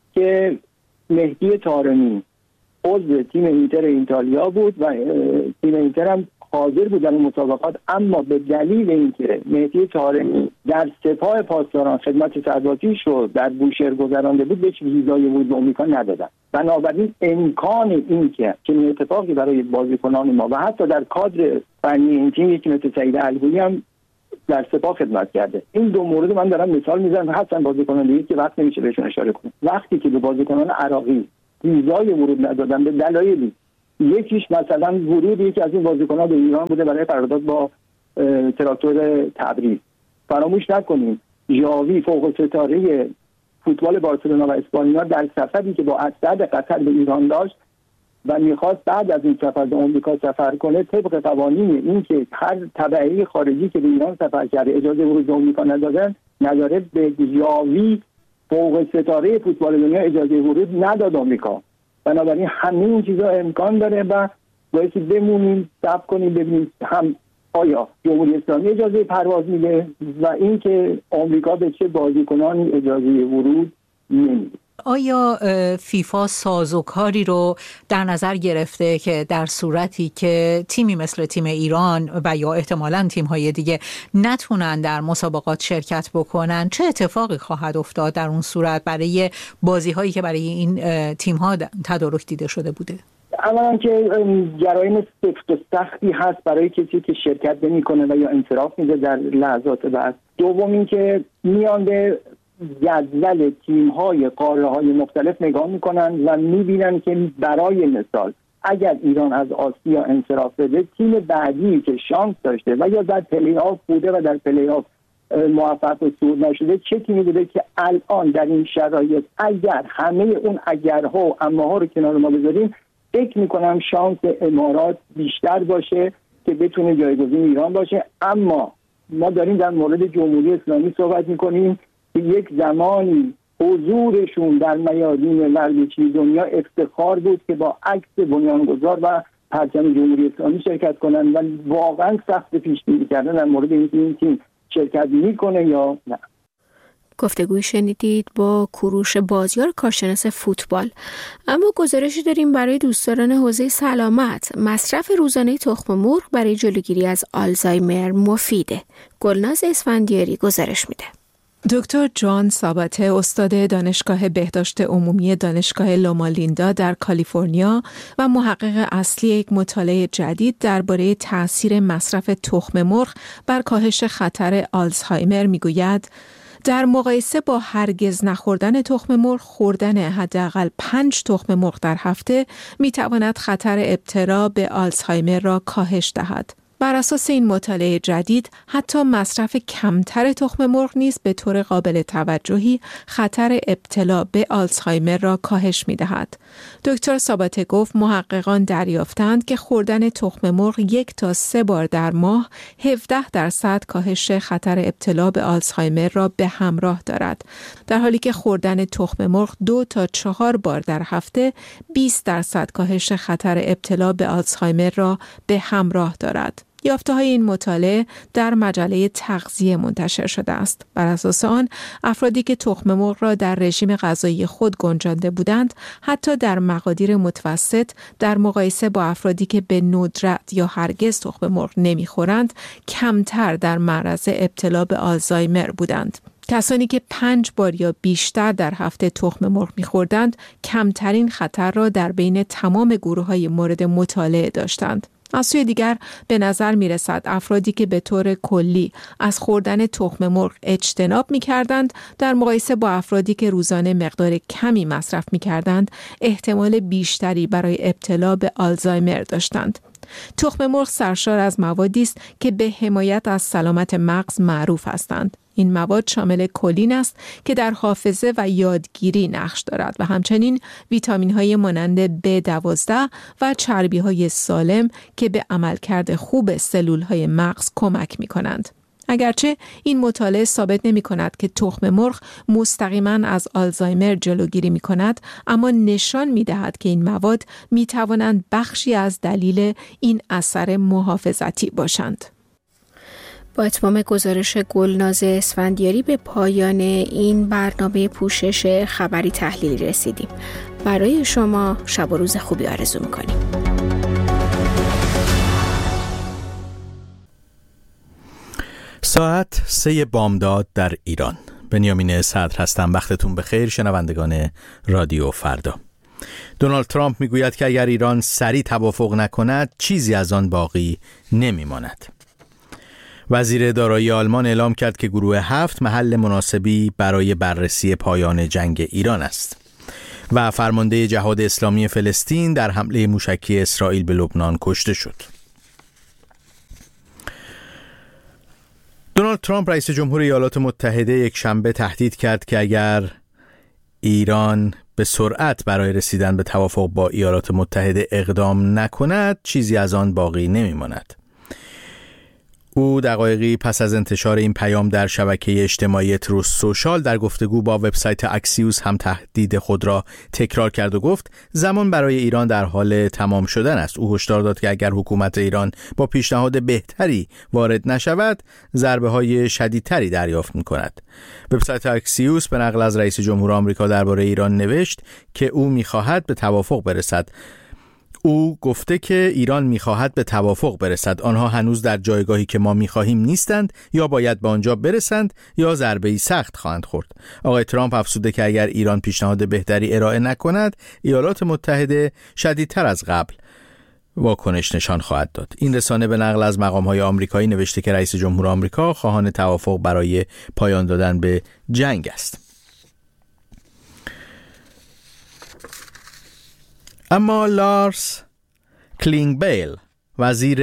که مهدی طارمی عضو تیم اینتر ایتالیا بود و تیم اینتر هم حاضر بود در مسابقات، اما به دلیل اینکه مهدی طارمی در سپاه پاسداران خدمت سربازی شد در بوشهر گذرانده بود، بهش ویزای ورود به آمریکا ندادن. بنابراین امکان این که چنین اتفاقی برای بازیکنان ما و حتی در کادر فنی این تیم یکی مثل سعید الگویی هم در سپاه خدمت کرده. این دو مورد من دارم مثال میزنم، حتی بازیکنان دیگه که وقت نمیشه بهشون اشاره کنم. وقتی که به بازیکنان عراقی ویزای ورود ندادن به دلایلی، یکیش مثلا ورود یکی از این بازیکنان به ایران بوده برای قرارداد با تراکتور تبریز. فراموش نکنیم ژاوی فوق ستاره فوتبال بارسلونا و اسپانیا در سفری که با اسد قطر به ایران داشت و میخواست بعد از این سفر به آمریکا سفر کنه، طبق قوانین این که هر تبعی خارجی که به ایران سفر کرده اجازه ورود به آمریکا ندادن نداره، به ژاوی فوق ستاره فوتبال دنیا اجازه ورود نداد آمریکا. بنابراین همه این چیزا امکان داره و باید بمونیم صبر کنیم ببینیم هم آیا جمهوری اسلامی اجازه پرواز میده و اینکه آمریکا به چه بازیکنانی اجازه ورود نمیده. آیا فیفا سازوکاری رو در نظر گرفته که در صورتی که تیمی مثل تیم ایران و یا احتمالاً تیم‌های دیگه نتونن در مسابقات شرکت بکنن، چه اتفاقی خواهد افتاد در اون صورت برای بازی‌هایی که برای این تیم‌ها تدارک دیده شده بوده؟ اولا که جرایم سفت و سختی هست برای کسی که شرکت نمی‌کنه و یا انصراف میده در لحظات بعد. دوم این که میان به جدول تیم‌های قاره‌های مختلف نگاه می‌کنن و می‌بینن که برای مثال اگر ایران از آسیا انصراف بده، تیم بعدی که شانس داشته و یا در پلی آف بوده و در پلی آف موفق و صعود نشده چه تیمی بوده که الان در این شرایط اگر همه اون اگرها و اماها رو کنار ما بذاریم، فکر می‌کنم شانس امارات بیشتر باشه که بتونه جایگزین ایران باشه. اما ما داریم در مورد جمهوری اسلامی صحبت می‌کنیم که یک زمانی حضورشون در میادین ورزشی دنیا افتخار بود که با عکس بنیانگذار و پرچم جمهوری اسلامی شرکت کنن و واقعا سخت پیش بینی کردن در مورد اینکه این تیم شرکت میکنه یا نه. گفتگوی شنیدید با کوروش بازیار، کارشناس فوتبال. اما گزارشی داریم برای دوستداران حوزه سلامت. مصرف روزانه تخم مرغ برای جلوگیری از آلزایمر مفیده. گلناز اسفندیاری گزارش میده. دکتر جان ساباته، استاد دانشگاه بهداشت عمومی دانشگاه لومالیندا در کالیفرنیا و محقق اصلی یک مطالعه جدید درباره تأثیر مصرف تخم مرغ بر کاهش خطر آلزایمر میگوید در مقایسه با هرگز نخوردن تخم مرغ، خوردن حداقل پنج تخم مرغ در هفته میتواند خطر ابتلا به آلزایمر را کاهش دهد. بر اساس این مطالعه جدید، حتی مصرف کمتر تخم مرغ نیز به طور قابل توجهی خطر ابتلا به آلزایمر را کاهش می‌دهد. دکتر ساباته گفت محققان دریافتند که خوردن تخم مرغ یک تا سه بار در ماه هفده درصد کاهش خطر ابتلا به آلزایمر را به همراه دارد، در حالی که خوردن تخم مرغ دو تا چهار بار در هفته بیست درصد کاهش خطر ابتلا به آلزایمر را به همراه دارد. یافته‌های این مطالعه در مجله تغذیه منتشر شده است. بر اساس آن، افرادی که تخم مرغ را در رژیم غذایی خود گنجانده بودند، حتی در مقادیر متوسط در مقایسه با افرادی که به ندرت یا هرگز تخم مرغ نمی‌خورند، کمتر در معرض ابتلا به آلزایمر بودند. کسانی که پنج بار یا بیشتر در هفته تخم مرغ می‌خوردند کمترین خطر را در بین تمام گروه‌های مورد مطالعه داشتند. از سوی دیگر به نظر می رسد افرادی که به طور کلی از خوردن تخم مرغ اجتناب می کردند در مقایسه با افرادی که روزانه مقدار کمی مصرف می کردند احتمال بیشتری برای ابتلا به آلزایمر داشتند. تخم مرغ سرشار از موادی است که به حمایت از سلامت مغز معروف هستند. این مواد شامل کلین است که در حافظه و یادگیری نقش دارد و همچنین ویتامین‌های مانند بی دوازده و چربی‌های سالم که به عملکرد خوب سلول‌های مغز کمک می‌کنند. اگرچه این مطالعه ثابت نمی‌کند که تخم مرغ مستقیماً از آلزایمر جلوگیری می‌کند، اما نشان می‌دهد که این مواد می‌توانند بخشی از دلیل این اثر محافظتی باشند. با اتمام گزارش گلناز اسفندیاری به پایان این برنامه پوشش خبری تحلیلی رسیدیم. برای شما شب و روز خوبی آرزو می‌کنیم. ساعت سه بامداد در ایران. بنیامین صدر هستم. وقتتون بخیر شنوندگان رادیو فردا. دونالد ترامپ میگوید که اگر ایران سریع توافق نکند چیزی از آن باقی نمیماند. وزیر دارایی آلمان اعلام کرد که گروه هفت محل مناسبی برای بررسی پایان جنگ ایران است. و فرمانده جهاد اسلامی فلسطین در حمله موشکی اسرائیل به لبنان کشته شد. دونالد ترامپ رئیس جمهور ایالات متحده یک شنبه تهدید کرد که اگر ایران به سرعت برای رسیدن به توافق با ایالات متحده اقدام نکند چیزی از آن باقی نمیماند. او دقایقی پس از انتشار این پیام در شبکه اجتماعی تروث سوشال در گفتگو با وبسایت اکسیوس هم تهدید خود را تکرار کرد و گفت زمان برای ایران در حال تمام شدن است. او هشدار داد که اگر حکومت ایران با پیشنهاد بهتری وارد نشود ضربه‌های شدیدتری دریافت می‌کند. وبسایت اکسیوس به نقل از رئیس جمهور آمریکا درباره ایران نوشت که او می‌خواهد به توافق برسد. او گفته که ایران می‌خواهد به توافق برسد. آنها هنوز در جایگاهی که ما می‌خواهیم نیستند، یا باید به آنجا برسند یا ضربه‌ای سخت خواهند خورد. آقای ترامپ افزوده که اگر ایران پیشنهاد بهتری ارائه نکند، ایالات متحده شدیدتر از قبل واکنش نشان خواهد داد. این رسانه به نقل از مقام‌های آمریکایی نوشته که رئیس جمهور آمریکا خواهان توافق برای پایان دادن به جنگ است. اما لارس کلینگبیل وزیر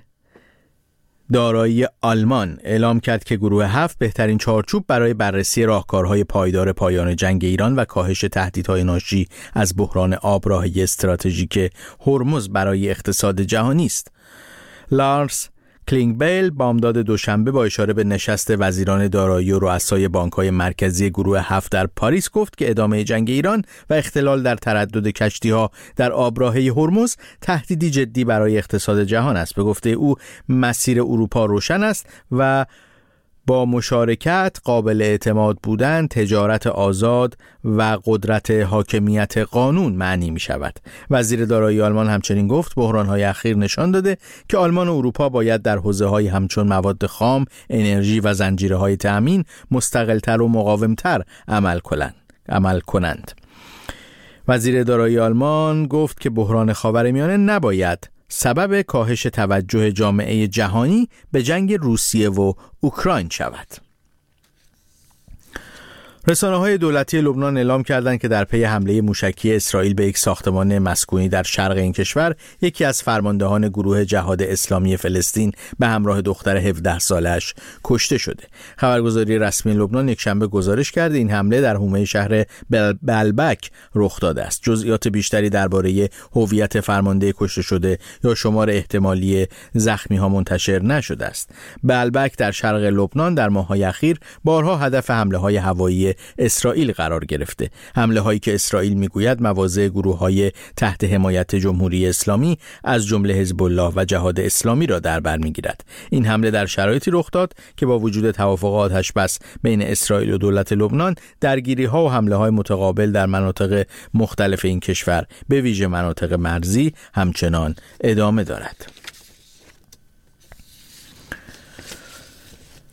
دارایی آلمان اعلام کرد که گروه هفت بهترین چارچوب برای بررسی راهکارهای پایدار پایان جنگ ایران و کاهش تهدیدهای ناشی از بحران آبراهی استراتژیک هرمز برای اقتصاد جهانی است. لارس کلینگبیل بامداد دوشنبه با اشاره به نشست وزیران دارایی و رؤسای بانک‌های مرکزی گروه هفت در پاریس گفت که ادامه جنگ ایران و اختلال در تردد کشتی‌ها در آبراهه هرمز تهدیدی جدی برای اقتصاد جهان است. به گفته او مسیر اروپا روشن است و با مشارکت، قابل اعتماد بودن، تجارت آزاد و قدرت حاکمیت قانون معنی می شود. وزیر دارایی آلمان همچنین گفت بحران‌های اخیر نشان داده که آلمان و اروپا باید در حوزه‌های همچون مواد خام، انرژی و زنجیره‌های تأمین مستقل‌تر و مقاوم‌تر عمل کنند. عمل کنند. وزیر دارایی آلمان گفت که بحران خاورمیانه نباید سبب کاهش توجه جامعه جهانی به جنگ روسیه و اوکراین شود. رسانه‌های دولتی لبنان اعلام کردند که در پی حمله موشکی اسرائیل به یک ساختمان مسکونی در شرق این کشور، یکی از فرماندهان گروه جهاد اسلامی فلسطین به همراه دختر هفده سالش کشته شده. خبرگزاری رسمی لبنان یکشنبه گزارش کرد این حمله در حومه شهر بلبک رخ داده است. جزئیات بیشتری درباره هویت فرمانده کشته شده یا شمار احتمالی زخمی‌ها منتشر نشده است. بلبک در شرق لبنان در ماه‌های اخیر بارها هدف حمله‌های هوایی اسرائیل قرار گرفته. حمله هایی که اسرائیل میگوید مواضع گروه های تحت حمایت جمهوری اسلامی از جمله حزب الله و جهاد اسلامی را در بر میگیرد. این حمله در شرایطی رخ داد که با وجود توافقات آتش‌بس بین اسرائیل و دولت لبنان، درگیری ها و حمله های متقابل در مناطق مختلف این کشور به ویژه مناطق مرزی همچنان ادامه دارد.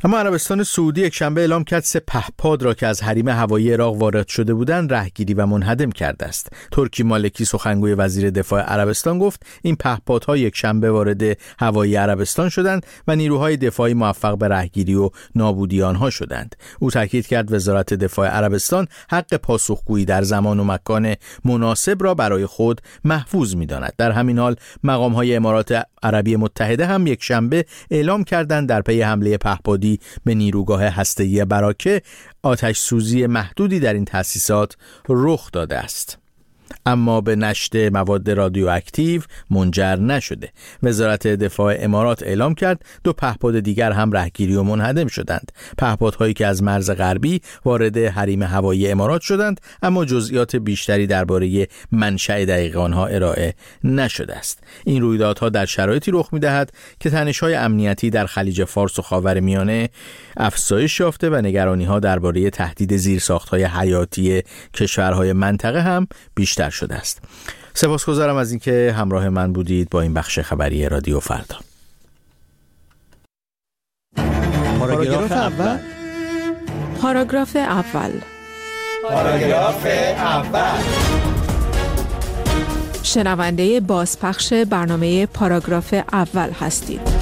اما عربستان سعودی یک شنبه اعلام کرد سه پهپاد را که از حریم هوایی عراق وارد شده بودند رهگیری و منهدم کرده است. ترکی مالکی سخنگوی وزیر دفاع عربستان گفت این پهپادها یک شنبه وارد هوایی عربستان شدند و نیروهای دفاعی موفق به رهگیری و نابودی آنها شدند. او تاکید کرد وزارت دفاع عربستان حق پاسخگویی در زمان و مکان مناسب را برای خود محفوظ می‌داند. در همین حال مقام‌های امارات عربی متحده هم یک شنبه اعلام کردند در پی حمله پهپادی به نیروگاه هسته‌ای براکه آتش سوزی محدودی در این تأسیسات رخ داده است، اما به نشت مواد رادیواکتیو منجر نشده. وزارت دفاع امارات اعلام کرد دو پهپاد دیگر هم رهگیری و منهدم شدند. پهپادهایی که از مرز غربی وارد حریم هوایی امارات شدند، اما جزئیات بیشتری درباره منشأ دقیق آنها ارائه نشده است. این رویدادها در شرایطی رخ می‌دهد که تنش‌های امنیتی در خلیج فارس و خاورمیانه افزایش یافته و نگرانی‌ها درباره تهدید زیرساخت‌های حیاتی کشورهای منطقه هم بیشتر شده است. سپاسگزارم از اینکه همراه من بودید با این بخش خبری رادیو فردا. پاراگراف اول. پاراگراف اول. پاراگراف اول. شنونده بازپخش برنامه پاراگراف اول هستید.